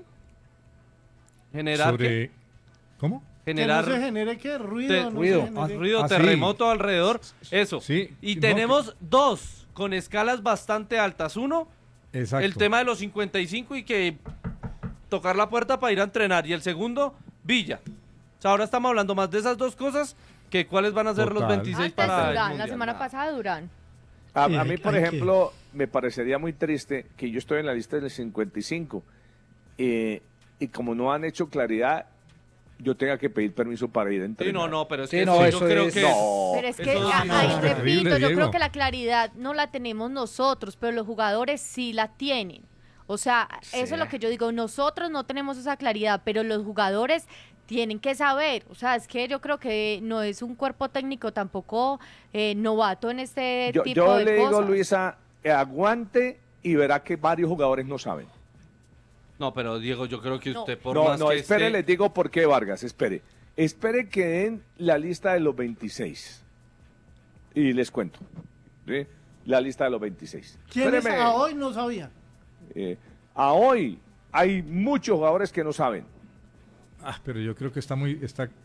Generar ¿Cómo? Generar que no se genere ¿qué? Ruido, terremoto alrededor, eso. Sí, y tenemos 2 con escalas bastante altas. Uno, el tema de los 55 y que tocar la puerta para ir a entrenar. Y el segundo, Villa. O sea, ahora estamos hablando más de esas 2 cosas que cuáles van a ser los 26 para Durán, el Mundial. la semana pasada Durán. A mí, por ejemplo, me parecería muy triste que yo estoy en la lista del 55 y como no han hecho claridad, yo tenga que pedir permiso para ir a entrenar. Sí, pero es que yo creo que... Pero es que, repito, yo creo que la claridad no la tenemos nosotros, pero los jugadores sí la tienen. O sea, eso es lo que yo digo, nosotros no tenemos esa claridad, pero los jugadores tienen que saber. O sea, es que yo creo que no es un cuerpo técnico tampoco novato en este tipo de cosas. Yo le digo, Luisa, aguante y verá que varios jugadores no saben. No, pero Diego, yo creo que usted espere, les digo por qué, Vargas, espere que den la lista de los 26 y les cuento, ¿sí? La lista de los 26. ¿Quiénes a hoy no sabían? A hoy hay muchos jugadores que no saben. Pero yo creo que está muy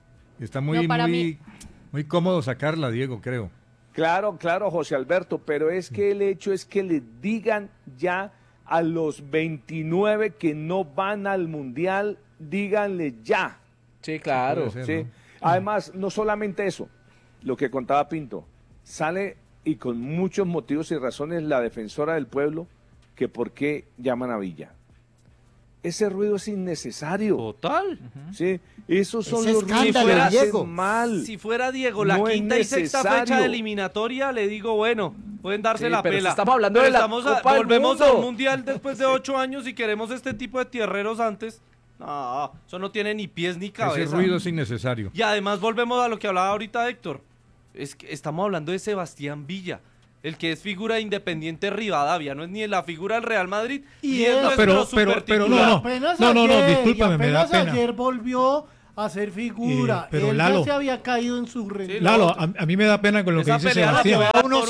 cómodo sacarla, Diego, creo. Claro, José Alberto, pero es que el hecho es que le digan ya a los 29 que no van al Mundial, díganle ya. Sí, claro. ¿Sí? Además, no solamente eso, lo que contaba Pinto, sale y con muchos motivos y razones la defensora del pueblo que por qué llaman a Villa. Ese ruido es innecesario. Total. Sí, esos son los ruidos que hacen mal. Si fuera Diego, la quinta y sexta fecha de eliminatoria, le digo, bueno, pueden darse la pela. Estamos hablando de la Copa del volvemos Mundo. al Mundial después de 8 años y queremos este tipo de tierreros antes. No, eso no tiene ni pies ni cabeza. Ese ruido es innecesario. Y además volvemos a lo que hablaba ahorita Héctor. Es que estamos hablando de Sebastián Villa, el que es figura de Independiente Rivadavia, no es ni la figura del Real Madrid, y es nuestro supertitular. No, discúlpame, me da pena. Ayer volvió a ser figura. Pero él Lalo, ya se había caído en su rendimiento. Lalo, a mí me da pena con lo que dice Sebastián.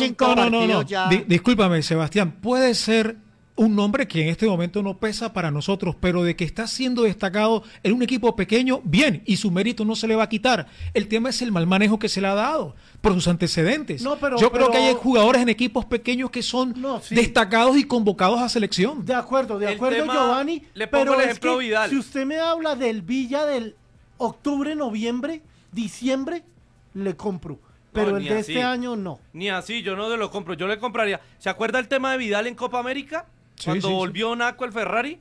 Discúlpame, Sebastián, puede ser un nombre que en este momento no pesa para nosotros, pero de que está siendo destacado en un equipo pequeño, bien, y su mérito no se le va a quitar. El tema es el mal manejo que se le ha dado por sus antecedentes. Yo creo que hay jugadores en equipos pequeños que son destacados y convocados a selección. De acuerdo, Giovanni. Le pongo el ejemplo Vidal. Si usted me habla del Villa del octubre, noviembre, diciembre, le compro. Pero el de así. Este año no. Ni así, yo no se lo compro. Yo le compraría. ¿Se acuerda el tema de Vidal en Copa América? Cuando volvió Naco el Ferrari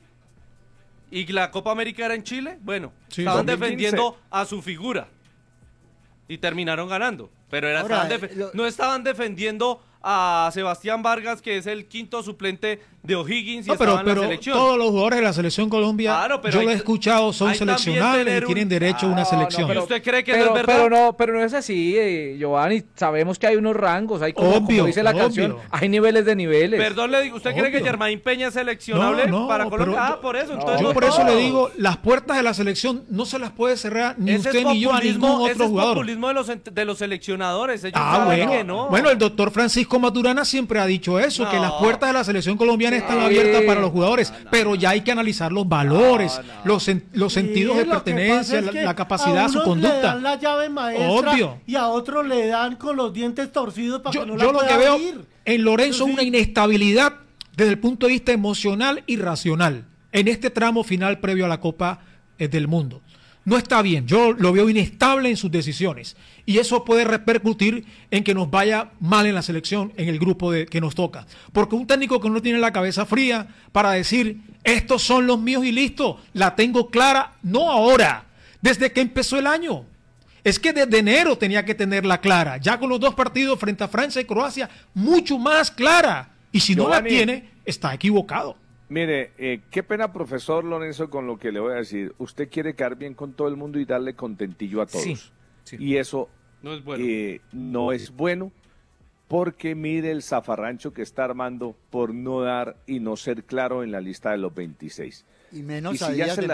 y la Copa América era en Chile, bueno, estaban 2015. Defendiendo a su figura y terminaron ganando, pero no estaban defendiendo a Sebastián Vargas, que es el quinto suplente de O'Higgins y estaba en la selección. Todos los jugadores de la selección Colombia, yo lo he escuchado, son seleccionables y tienen derecho a una selección. ¿Y usted cree que no es verdad? Pero no es así, Giovanni. Sabemos que hay unos rangos, hay como dice la canción, hay niveles de niveles. Perdón, le digo, ¿usted cree que Germain Peña es seleccionable para Colombia? Por eso. Entonces yo por eso le digo, las puertas de la selección no se las puede cerrar ni usted ni yo a ningún otro jugador. Es populismo de los seleccionadores. Ellos saben que no. Bueno, el doctor Francisco Maturana siempre ha dicho eso, que las puertas de la selección colombiana están abiertas para los jugadores, pero ya hay que analizar los valores, los sentidos de pertenencia, la capacidad, su conducta. Le dan la llave maestra y a otros le dan con los dientes torcidos para que no la pueda veo abrir. En Lorenzo una inestabilidad desde el punto de vista emocional y racional en este tramo final previo a la Copa del Mundo. No está bien, yo lo veo inestable en sus decisiones y eso puede repercutir en que nos vaya mal en la selección, en el grupo que nos toca. Porque un técnico que no tiene la cabeza fría para decir, estos son los míos y listo, la tengo clara, no ahora, desde que empezó el año. Es que desde enero tenía que tenerla clara, ya con los 2 partidos frente a Francia y Croacia, mucho más clara. Y si no la tiene, está equivocado. Mire, qué pena, profesor Lorenzo, con lo que le voy a decir. Usted quiere quedar bien con todo el mundo y darle contentillo a todos. Sí. Y eso no es bueno. Porque mire el zafarrancho que está armando por no dar y no ser claro en la lista de los 26. Y menos si ya se la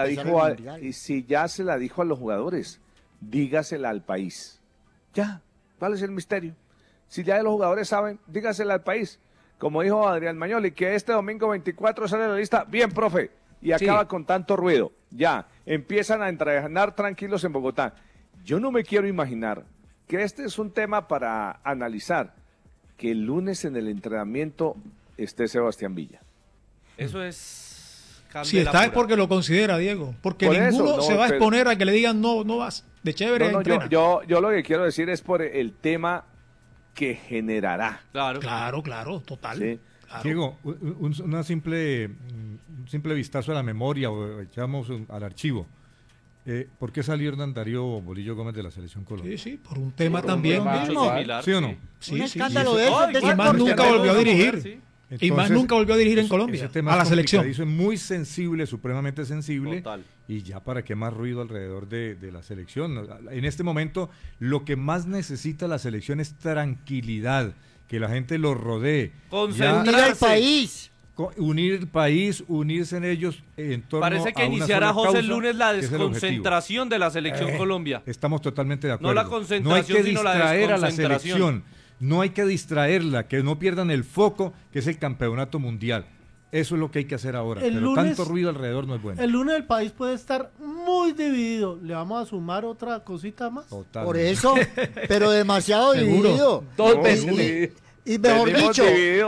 dijo a los jugadores, dígasela al país. Ya, ¿cuál es el misterio? Si ya los jugadores saben, dígasela al país. Como dijo Adrián Mañoli, que este domingo 24 sale la lista, bien, profe, y acaba con tanto ruido. Ya, empiezan a entrenar tranquilos en Bogotá. Yo no me quiero imaginar que este es un tema para analizar, que el lunes en el entrenamiento esté Sebastián Villa. Eso es... Si está es porque lo considera, Diego, porque ninguno se va a exponer a que le digan no vas, de chévere entrena. Yo lo que quiero decir es por el tema que generará. Claro, total. Sí. Claro. Diego, un simple vistazo a la memoria, o echamos al archivo. ¿Por qué salió Hernán Darío Bolillo Gómez de la Selección Colombia? Sí, por un tema también. ¿Sí o no? Un escándalo de eso. Y más nunca volvió a dirigir. Entonces, y más nunca volvió a dirigir en Colombia, ese tema a la selección. Es muy sensible, supremamente sensible. Total. Y ya para qué más ruido alrededor de la selección. En este momento, lo que más necesita la selección es tranquilidad, que la gente lo rodee. Unir al país. Unir el país, unirse en ellos en torno a una Parece que iniciará José el lunes la desconcentración de la selección Colombia. Estamos totalmente de acuerdo. No la concentración, sino la desconcentración. A la selección. No hay que distraerla, que no pierdan el foco, que es el campeonato mundial. Eso es lo que hay que hacer ahora. Pero tanto ruido alrededor no es bueno. El lunes el país puede estar muy dividido. ¿Le vamos a sumar otra cosita más? Totalmente. Por eso, pero demasiado dividido. Dos veces. Y mejor dicho,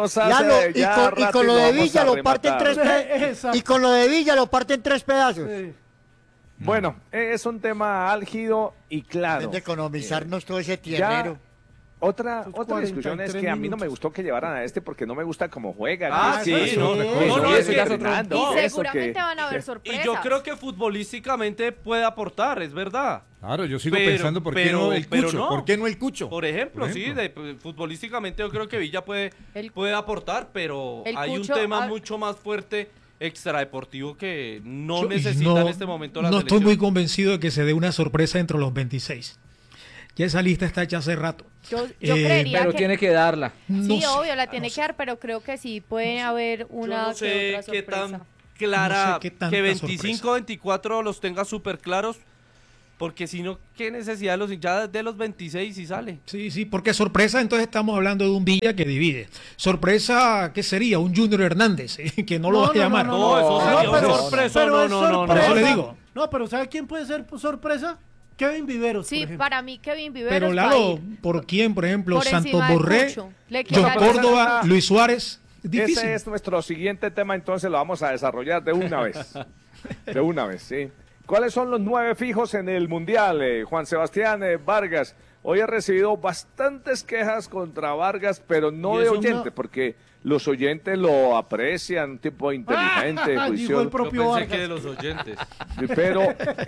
y con lo de Villa lo parte en 3 pedazos. Y con lo de Villa lo parte en 3 pedazos. Sí. Bueno, es un tema álgido y claro. De economizarnos todo ese tiernero. Otra discusión es que a mí no me gustó que llevaran a este porque no me gusta cómo juega. Sí, eso ya es otro. Y seguramente van a haber sorpresas. Y yo creo que futbolísticamente puede aportar, es verdad. Claro, yo sigo pensando por qué no el Cucho. ¿Por qué no el Cucho? Por ejemplo, sí, futbolísticamente yo creo que Villa puede aportar, pero hay un tema mucho más fuerte extradeportivo que no necesita en este momento la selección. No estoy muy convencido de que se dé una sorpresa entre los 26. Ya esa lista está hecha hace rato. Yo creería pero que tiene que darla. Sí, obvio, la tiene que dar, pero creo que sí puede haber una no sé otra qué sorpresa. tan clara, no sé qué que 25, 24 los tenga súper claros, porque si no, ¿qué necesidad de los 26 si sale? Sí, porque sorpresa, entonces estamos hablando de un Villa que divide. Sorpresa, ¿qué sería? Un Junior Hernández, que no lo vas a llamar. No, eso sería una sorpresa. No, por eso le digo. No, pero ¿sabe quién puede ser sorpresa? Kevin Viveros. Sí, para mí Kevin Viveros. Pero Lalo, ¿por quién? Por ejemplo, por Santos Borré, John Córdoba, Luis Suárez. Difícil. Ese es nuestro siguiente tema, entonces lo vamos a desarrollar de una vez. De una vez, sí. ¿Cuáles son los 9 fijos en el Mundial? Juan Sebastián Vargas. Hoy he recibido bastantes quejas contra Vargas, pero no de oyentes, porque los oyentes lo aprecian, un tipo inteligente, juicioso. Dijo el propio Yo pensé Vargas. que de los oyentes. Pero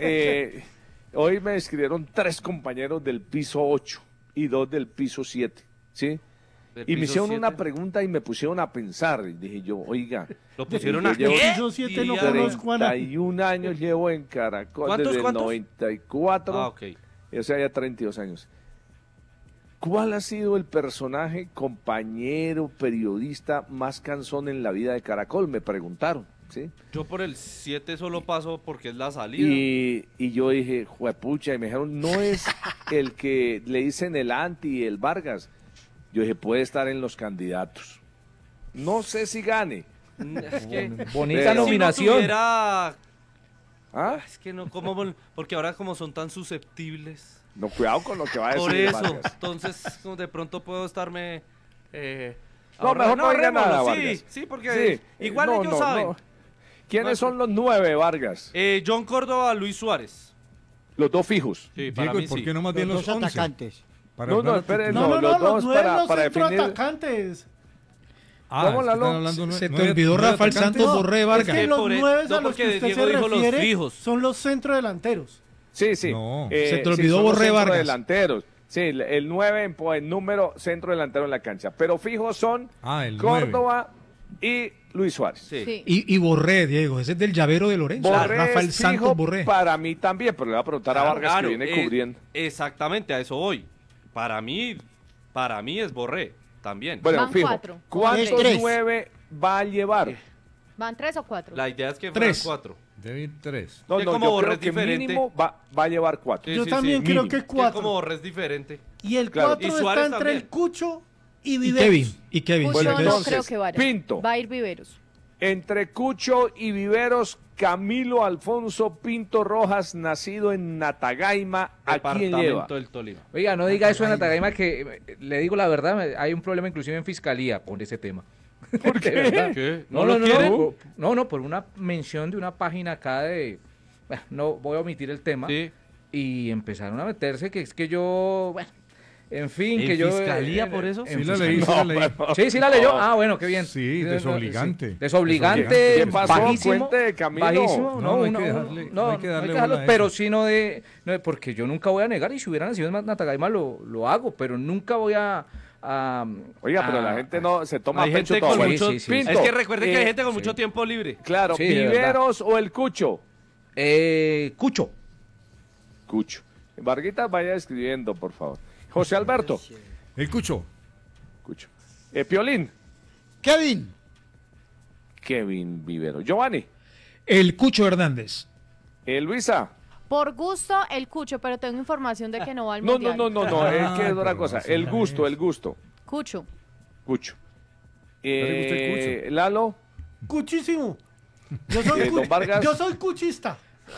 hoy me escribieron 3 compañeros del piso 8 y 2 del piso 7, ¿sí? Y me hicieron una pregunta y me pusieron a pensar. Y dije yo, oiga. ¿Lo pusieron a qué? Piso 7 no conozco a nadie. 31 años llevo en Caracol. ¿Cuántos? Desde el 94. Ah, ok. O sea, ya 32 años. ¿Cuál ha sido el personaje, compañero, periodista más cansón en la vida de Caracol? Me preguntaron, ¿sí? Yo por el 7 solo paso porque es la salida. Y yo dije, juepucha, y me dijeron, no es el que le dicen el anti, el Vargas. Yo dije, puede estar en los candidatos. No sé si gane. Es que, bonita nominación. Si no tuviera... ¿Ah? Es que no, porque ahora como son tan susceptibles. No, cuidado con lo que va a decir Por eso, Vargas. entonces como de pronto puedo estarme... No, mejor no diga nada, Vargas. Sí, porque igual ellos saben. No. ¿Quiénes son los 9, Vargas? John Córdoba, Luis Suárez. Los 2 fijos. Sí, para mí ¿por sí. qué no más bien los 11? Atacantes. No, esperen, los dos 9 para centro definir. atacantes. ¿Cómo se te olvidó Rafael Santos Borré Vargas. Es que los 9 a los que usted Diego se dijo refiere los fijos. son los centrodelanteros. Sí, sí. No. Se te olvidó Borré Vargas. Delanteros. Sí, el 9 en número centro delantero en la cancha. Pero fijos son Córdoba y Luis Suárez. Sí. Y Borré, Diego, ese es del llavero de Lorenzo. Borré Rafael Santos Borré. Para mí también, pero le voy a preguntar a Vargas que viene cubriendo. Exactamente, a eso voy. Para mí es Borré también. Bueno, Van fijo. 4. ¿Cuántos 9 va a llevar? ¿Van 3 o 4? La idea es que fueran 4. Debe ir 3. No, Que no, como yo Borré creo es que diferente. mínimo va a llevar 4. Yo también creo que Que 4. como Borré es diferente. Y el Claro. 4 Y está Suárez entre también. el Cucho y Y Viveros. Kevin. Bueno, Cucho no entonces, creo que vaya. Pinto. Va a ir Viveros. Entre Cucho y Viveros, Camilo Alfonso Pinto Rojas, nacido en Natagaima, ¿a quién lleva? Departamento del Tolima. Oiga, no diga eso en Natagaima, que le digo la verdad, hay un problema inclusive en fiscalía por ese tema. ¿Por qué? ¿Qué? No, por una mención de una página acá de... Bueno, no voy a omitir el tema. Sí. Y empezaron a meterse que es que yo... Bueno, en fin, ¿En que yo... fiscalía por eso? Sí la leí, Sí, la leyó. Ah, bueno, qué bien. Sí, desobligante. Desobligante, ¿Qué pasó? bajísimo. Cuente, Camilo. Bajísimo, No, hay uno- que dejarle- no, hay que darle dejarlo, bola a pero eso. sí no porque yo nunca voy a negar, y si hubiera nacido en Natagaima lo hago, pero nunca voy a Oiga, pero la gente no se toma Hay pecho gente todo. con Sí, mucho... sí, sí. Pinto, Es que recuerde que hay gente con sí. mucho tiempo libre. Claro, Sí, de ¿Viveros o el Cucho? Cucho. Cucho. Varguita, vaya escribiendo, por favor. José Alberto. El Cucho. Cucho. Piolín. Kevin. Kevin Vivero. Giovanni. El Cucho Hernández. Luisa. Por gusto, el Cucho, pero tengo información de que no va al No, Mundial. es que es otra pero cosa. así El no gusto, es. el gusto. Cucho. Cucho. le gusta el Cucho? Lalo. Cuchísimo. Yo soy, Don Vargas. yo soy cuchista.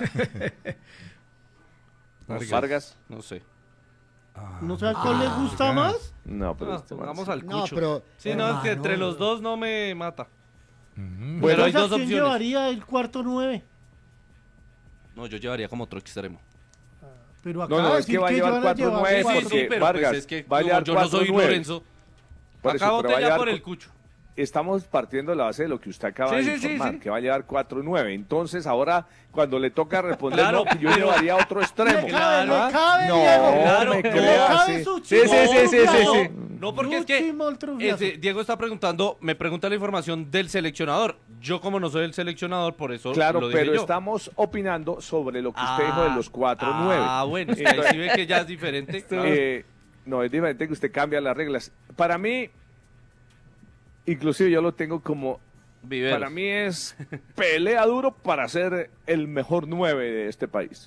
Vargas. No sé. ¿No sabes cuál le gusta más? No, pero Vamos al No, Cucho. pero... Sí, no, es que hermano, entre los dos no me mata. Ujú. Pero hay Entonces, dos ¿a quién opciones. llevaría el cuarto 9? No, yo llevaría como otro extremo. Pero acá es que va a llevar 4-9 porque pero Vargas pues es que va a llevar yo no soy 4-9. Lorenzo. Acá voté ya por el Cucho. Estamos partiendo de la base de lo que usted acaba de informar, que va a llevar 4-9. Entonces, ahora, cuando le toca responder, claro, no, yo llevaría otro extremo. Claro, ¿Ah? cabe, no, Diego. me Claro, cabe su sí. No, porque es que Diego está preguntando, me pregunta la información del seleccionador. Yo, como no soy el seleccionador, por eso claro, lo dije pero yo. estamos opinando sobre lo que usted dijo de los 4-9. Ah, bueno, ahí sí ve que ya es diferente. No, es diferente que usted cambia las reglas. Para mí, inclusive yo lo tengo como... Viveros. Para mí es pelea duro para ser el mejor 9 de este país.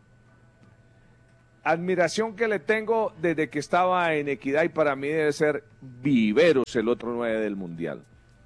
Admiración que le tengo desde que estaba en Equidad y para mí debe ser Viveros el otro 9 del Mundial.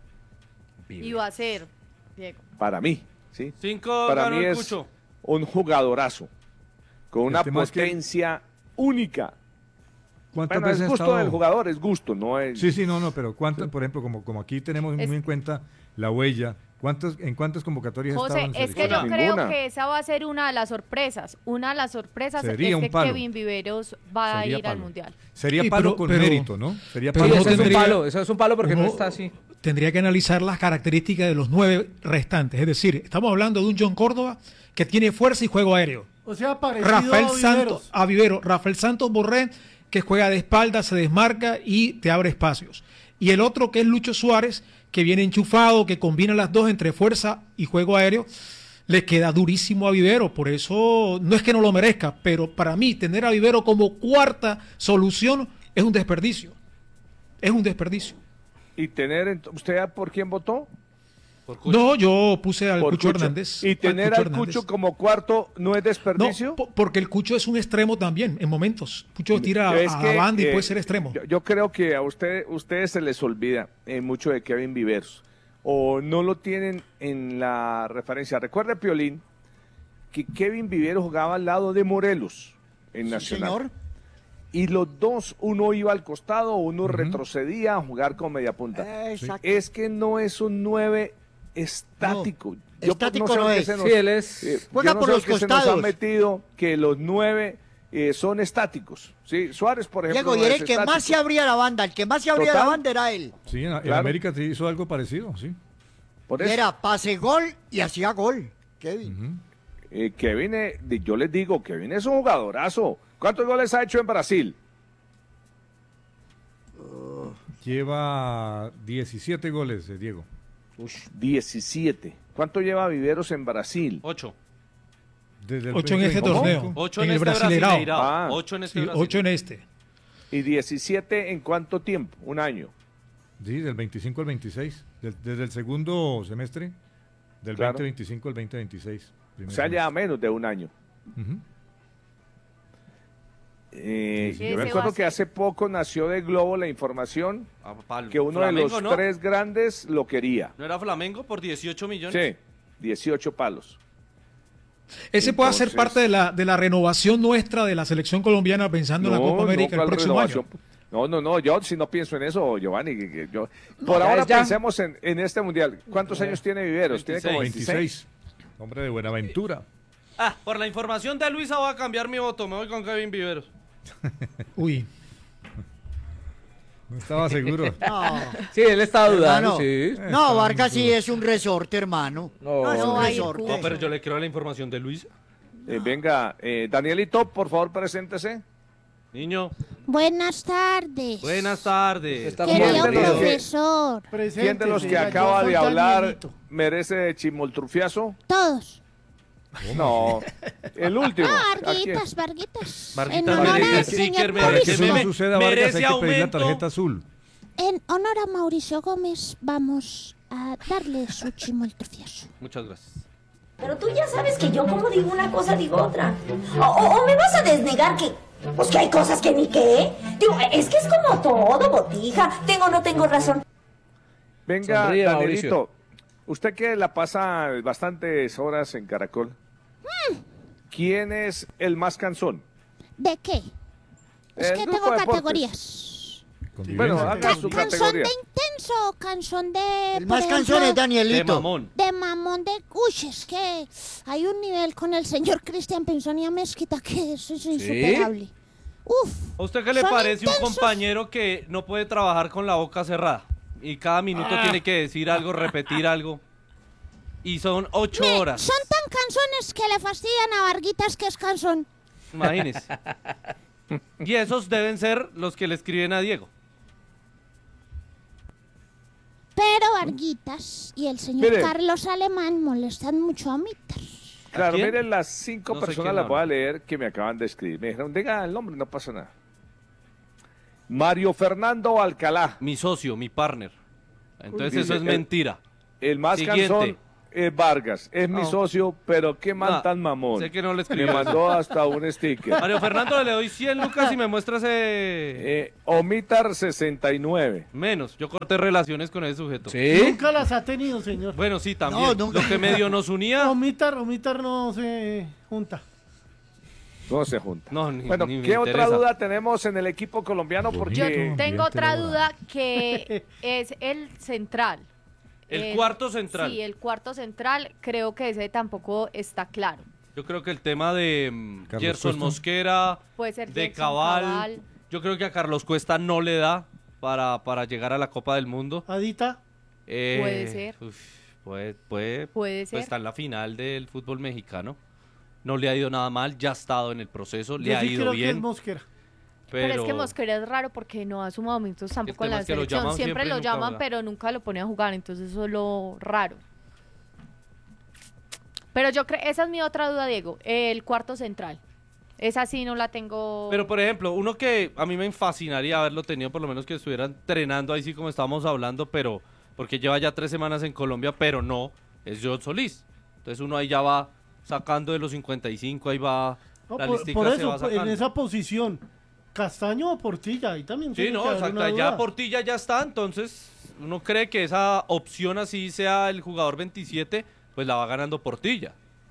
Y va a ser, Diego. Para mí, ¿sí? 5 para ganó mí el es Cucho. un jugadorazo, con una potencia única. ¿Cuántas Bueno, veces es gusto del jugador, es gusto, no es... Sí, no, pero ¿cuántas, por ejemplo, como aquí tenemos muy en cuenta la huella, ¿en cuántas convocatorias ha estado en José, es que yo creo que esa va a ser una de las sorpresas. Una de las sorpresas sería es que palo. Kevin Viveros va sería a ir palo. al Mundial. Sería palo con mérito, ¿no? Sería palo. Pero eso es un palo porque no está así. Tendría que analizar las características de los 9 restantes. Es decir, estamos hablando de un John Córdoba que tiene fuerza y juego aéreo. O sea, parecido a Vivero. Rafael Santos Borré, que juega de espalda, se desmarca y te abre espacios. Y el otro que es Lucho Suárez, que viene enchufado, que combina las dos entre fuerza y juego aéreo, le queda durísimo a Vivero. Por eso no es que no lo merezca, pero para mí tener a Vivero como cuarta solución es un desperdicio. Es un desperdicio. ¿Y tener, usted por quién votó? No, yo puse al Cucho Hernández. ¿Y tener al Cucho como cuarto no es desperdicio? No, porque el Cucho es un extremo también, en momentos. Cucho tira a banda y puede ser extremo. Yo creo que a ustedes se les olvida mucho de Kevin Viveros. O no lo tienen en la referencia. Recuerda, Piolín, que Kevin Viveros jugaba al lado de Morelos en Nacional. Señor. Y los dos, uno iba al costado, uno retrocedía a jugar con media punta. Es que no es un 9 estático. No, estático no es. Sí, él es... juega por los costados. Se nos ha metido que los 9 son estáticticos. ¿Sí? Suárez, por ejemplo, Diego, y era el que más se abría la banda. El que más se abría la banda era él. Sí, en América te hizo algo parecido, sí. Por eso. Era pase-gol y hacía gol, Kevin. Kevin, yo les digo, Kevin es un jugadorazo. ¿Cuántos goles ha hecho en Brasil? Lleva 17 goles, Diego. 17. ¿Cuánto lleva Viveros en Brasil? 8. 8 en este torneo. 8 en el Brasileirao. 8 en este. 8 en este. ¿Y 17 en cuánto tiempo? ¿Un año? Sí, del 25 al 26. Desde el segundo semestre, del 2025 al 2026. O sea, ya menos de un año. Yo me acuerdo que hace poco nació de Globo la información que uno de los 3 grandes lo quería. ¿No era Flamengo por 18 millones? Sí, 18 palos. Ese puede ser parte de la renovación nuestra de la selección colombiana pensando en la Copa América el próximo año. No, yo si no pienso en eso, Giovanni. Por ahora pensemos en este Mundial. ¿Cuántos años tiene Viveros? 26. Tiene como 26. Hombre de Buenaventura. Por la información de Luisa voy a cambiar mi voto. Me voy con Kevin Viveros. Uy. No estaba seguro. No. Sí, él estaba dudando. Sí. No, Vargas sí es un resorte, hermano. No, es un resorte. No, pero yo le creo la información de Luisa. Venga, Danielito, por favor, preséntese. Niño. Buenas tardes. Buenas tardes. Querido profesor. ¿Quién de los que acaba de hablar merece chimoltrufiazo? Todos. No, el último. Varguitas. Varguitas merece sticker, Para que eso no suceda, Vargas, hay que pedir la aumento. tarjeta azul. En honor a Mauricio Gómez, vamos a darle su chimoltrufiazo. Muchas gracias. Pero tú ya sabes que yo como digo una cosa, digo otra. O me vas a desnegar que... Pues que hay cosas que ni qué. Digo, es que es como todo, botija. Tengo o no tengo razón. Venga, Sonríe, Danielito. Mauricio. Usted que la pasa bastantes horas en Caracol. ¿Quién es el más cansón? ¿De qué? Es que tengo categorías. Bueno, haga su Cansón categoría. de canción de... El más cansón es Danielito. De mamón. Uy, es que hay un nivel con el señor Cristian Pinzón Mezquita que eso es insuperable. ¿Sí? Uf. ¿A usted qué le parece intensos? Un compañero que no puede trabajar con la boca cerrada? Y cada minuto tiene que decir algo, repetir algo. Y son 8 horas. Son tan canzones que le fastidian a Varguitas que es cansón. Imagínese. Y esos deben ser los que le escriben a Diego. Pero Varguitas y el señor Carlos Alemán molestan mucho a Mitter. Claro, miren, las 5 personas las voy a leer que me acaban de escribir. Me dijeron, diga el nombre, no pasa nada. Mario Fernando Alcalá. Mi socio, mi partner. Entonces eso es mentira. El más cansón es Vargas, es mi socio, pero qué man tan mamón. Sé que no le escribió. Me mandó hasta un sticker. Mario Fernando, le doy 100 lucas y me muestra ese... Omitar 69. Menos, yo corté relaciones con ese sujeto. ¿Sí? Nunca las ha tenido, señor. Bueno, sí, también. No, lo que medio nos unía... Omitar no se junta. No se junta. No, bueno, ¿qué otra duda tenemos en el equipo colombiano? Porque... Yo tengo otra duda que es el central. El cuarto central. Sí, el cuarto central, creo que ese tampoco está claro. Yo creo que el tema de Gerson Mosquera, puede ser de Cabal, yo creo que a Carlos Cuesta no le da para llegar a la Copa del Mundo. ¿Adita? Puede ser. Puede ser. Pues está en la final del fútbol mexicano. No le ha ido nada mal, ya ha estado en el proceso, le ha ido bien. Que es Mosquera. Pero es que Mosquera es raro porque no ha sumado minutos tampoco en la selección. Siempre lo llaman, pero nunca lo pone a jugar, entonces eso es lo raro. Pero yo creo, esa es mi otra duda, Diego, el cuarto central. Esa sí no la tengo. Pero, por ejemplo, uno que a mí me fascinaría haberlo tenido, por lo menos que estuviera entrenando ahí sí como estábamos hablando, pero porque lleva ya 3 semanas en Colombia, pero no, es John Solís. Entonces uno ahí ya va sacando de los 55, ahí va, no, la listica por eso, se va sacando. En esa posición... ¿Castaño o Portilla? Ahí también. Sí, no, exacto. Ya Portilla ya está, entonces uno cree que esa opción así sea el jugador 27, pues la va ganando Portilla.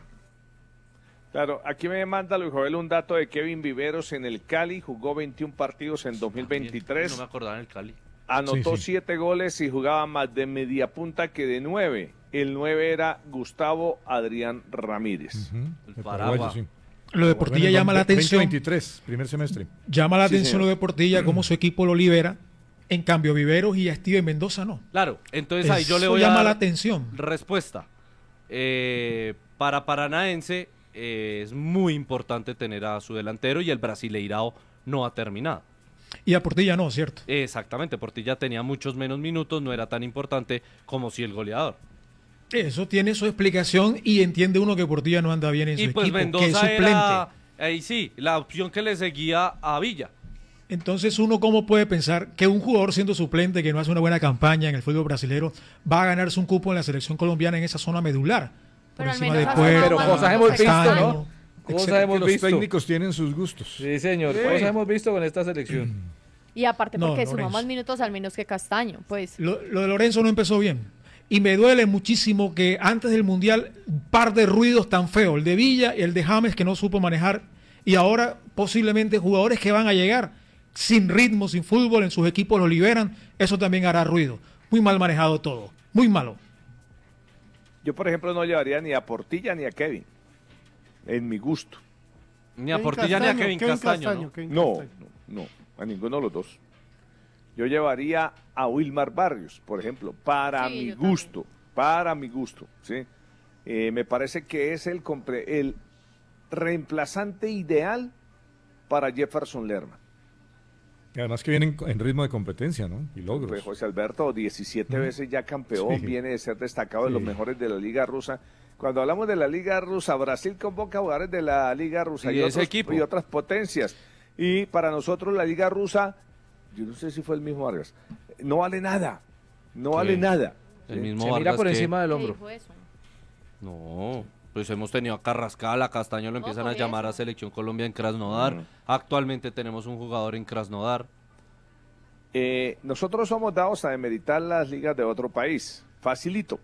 Claro, aquí me manda Luis Joel un dato de Kevin Viveros en el Cali, jugó 21 partidos en 2023. No me acordaba en el Cali. Anotó 7 goles y jugaba más de media punta que de 9. El 9 era Gustavo Adrián Ramírez. El paraguas. Sí. Lo de Portilla llama la atención. 2023, primer semestre. Llama la atención lo de Portilla, cómo su equipo lo libera. En cambio, Viveros y a Steven Mendoza no. Claro, entonces ahí yo le voy a llama dar la atención. Respuesta. Para Paranaense es muy importante tener a su delantero y el Brasileirao no ha terminado. Y a Portilla no, ¿cierto? Exactamente, Portilla tenía muchos menos minutos, no era tan importante como si el goleador. Eso tiene su explicación y entiende uno que Portilla no anda bien en su equipo, Mendoza que es suplente. Era, ahí sí, la opción que le seguía a Villa. Entonces uno cómo puede pensar que un jugador siendo suplente que no hace una buena campaña en el fútbol brasileño va a ganarse un cupo en la selección colombiana en esa zona medular. Pero por encima de pero cosas hemos visto, ¿no? Cosas hemos visto. Los técnicos tienen sus gustos. Sí, señor. Cosas hemos visto con esta selección. Y aparte porque suma más minutos al menos que Castaño, pues. Lo de Lorenzo no empezó bien. Y me duele muchísimo que antes del Mundial un par de ruidos tan feos, el de Villa y el de James que no supo manejar, y ahora posiblemente jugadores que van a llegar sin ritmo, sin fútbol, en sus equipos los liberan, eso también hará ruido. Muy mal manejado todo, muy malo. Yo, por ejemplo, no llevaría ni a Portilla ni a Kevin, en mi gusto. Ni a Portilla ni a Kevin Castaño. No, a ninguno de los dos. Yo llevaría a Wilmar Barrios, por ejemplo, para mi gusto, ¿sí? Me parece que es el reemplazante ideal para Jefferson Lerma. Y además que viene en ritmo de competencia, ¿no? Y logros. Pues José Alberto, 17 veces ya campeón, viene de ser destacado de los mejores de la Liga Rusa. Cuando hablamos de la Liga Rusa, Brasil convoca jugadores de la Liga Rusa y otras potencias. Y para nosotros la Liga Rusa... Yo no sé si fue el mismo Vargas. No vale nada. El mismo se Vargas mira por encima del hombro. No, pues hemos tenido a Carrascal, a Castaño lo empiezan a llamar a Selección Colombia en Krasnodar. Actualmente tenemos un jugador en Krasnodar. Nosotros somos dados a demeritar las ligas de otro país. Facilito.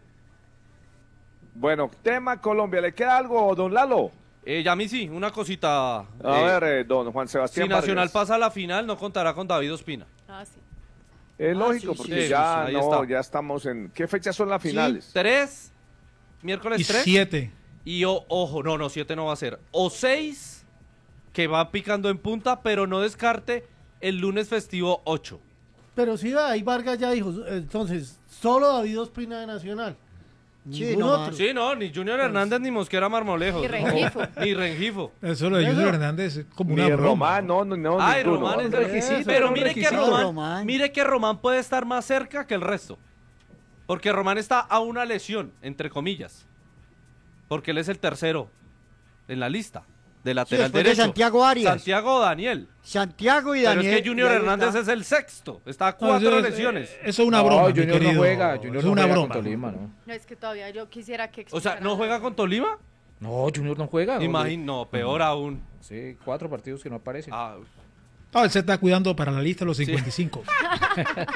Bueno, tema Colombia. ¿Le queda algo, don Lalo? A mí sí, una cosita. A ver, don Juan Sebastián. Si Nacional Vargas pasa a la final, no contará con David Ospina. Ah, sí. Es lógico, porque ya estamos en... ¿Qué fechas son las finales? 3, miércoles 3. Y 7. Y ojo, no, 7 no va a ser. O 6, que va picando en punta, pero no descarte el lunes festivo 8. Pero sí, ahí Vargas ya dijo, entonces, solo David Ospina de Nacional. Ningún otro. Sí, no, ni Junior Hernández ni Mosquera Marmolejo. Ni Rengifo. Eso lo de Junior Hernández es como una broma. Román, no. Ay, Román es requisito. Pero mire que Román puede estar más cerca que el resto. Porque Román está a una lesión, entre comillas. Porque él es el tercero en la lista. De lateral derecho. De Santiago Arias. Santiago Daniel. Santiago y Daniel. Pero es que Junior Hernández es el sexto. Está a 4 lesiones. Eso es una broma. Junior no juega. Junior es una broma. Tolima, ¿no? No, es que todavía yo quisiera que... O sea, ¿no juega con Tolima? No, Junior no juega. No, peor aún. Sí, 4 partidos que no aparecen. Él se está cuidando para la lista de los 55.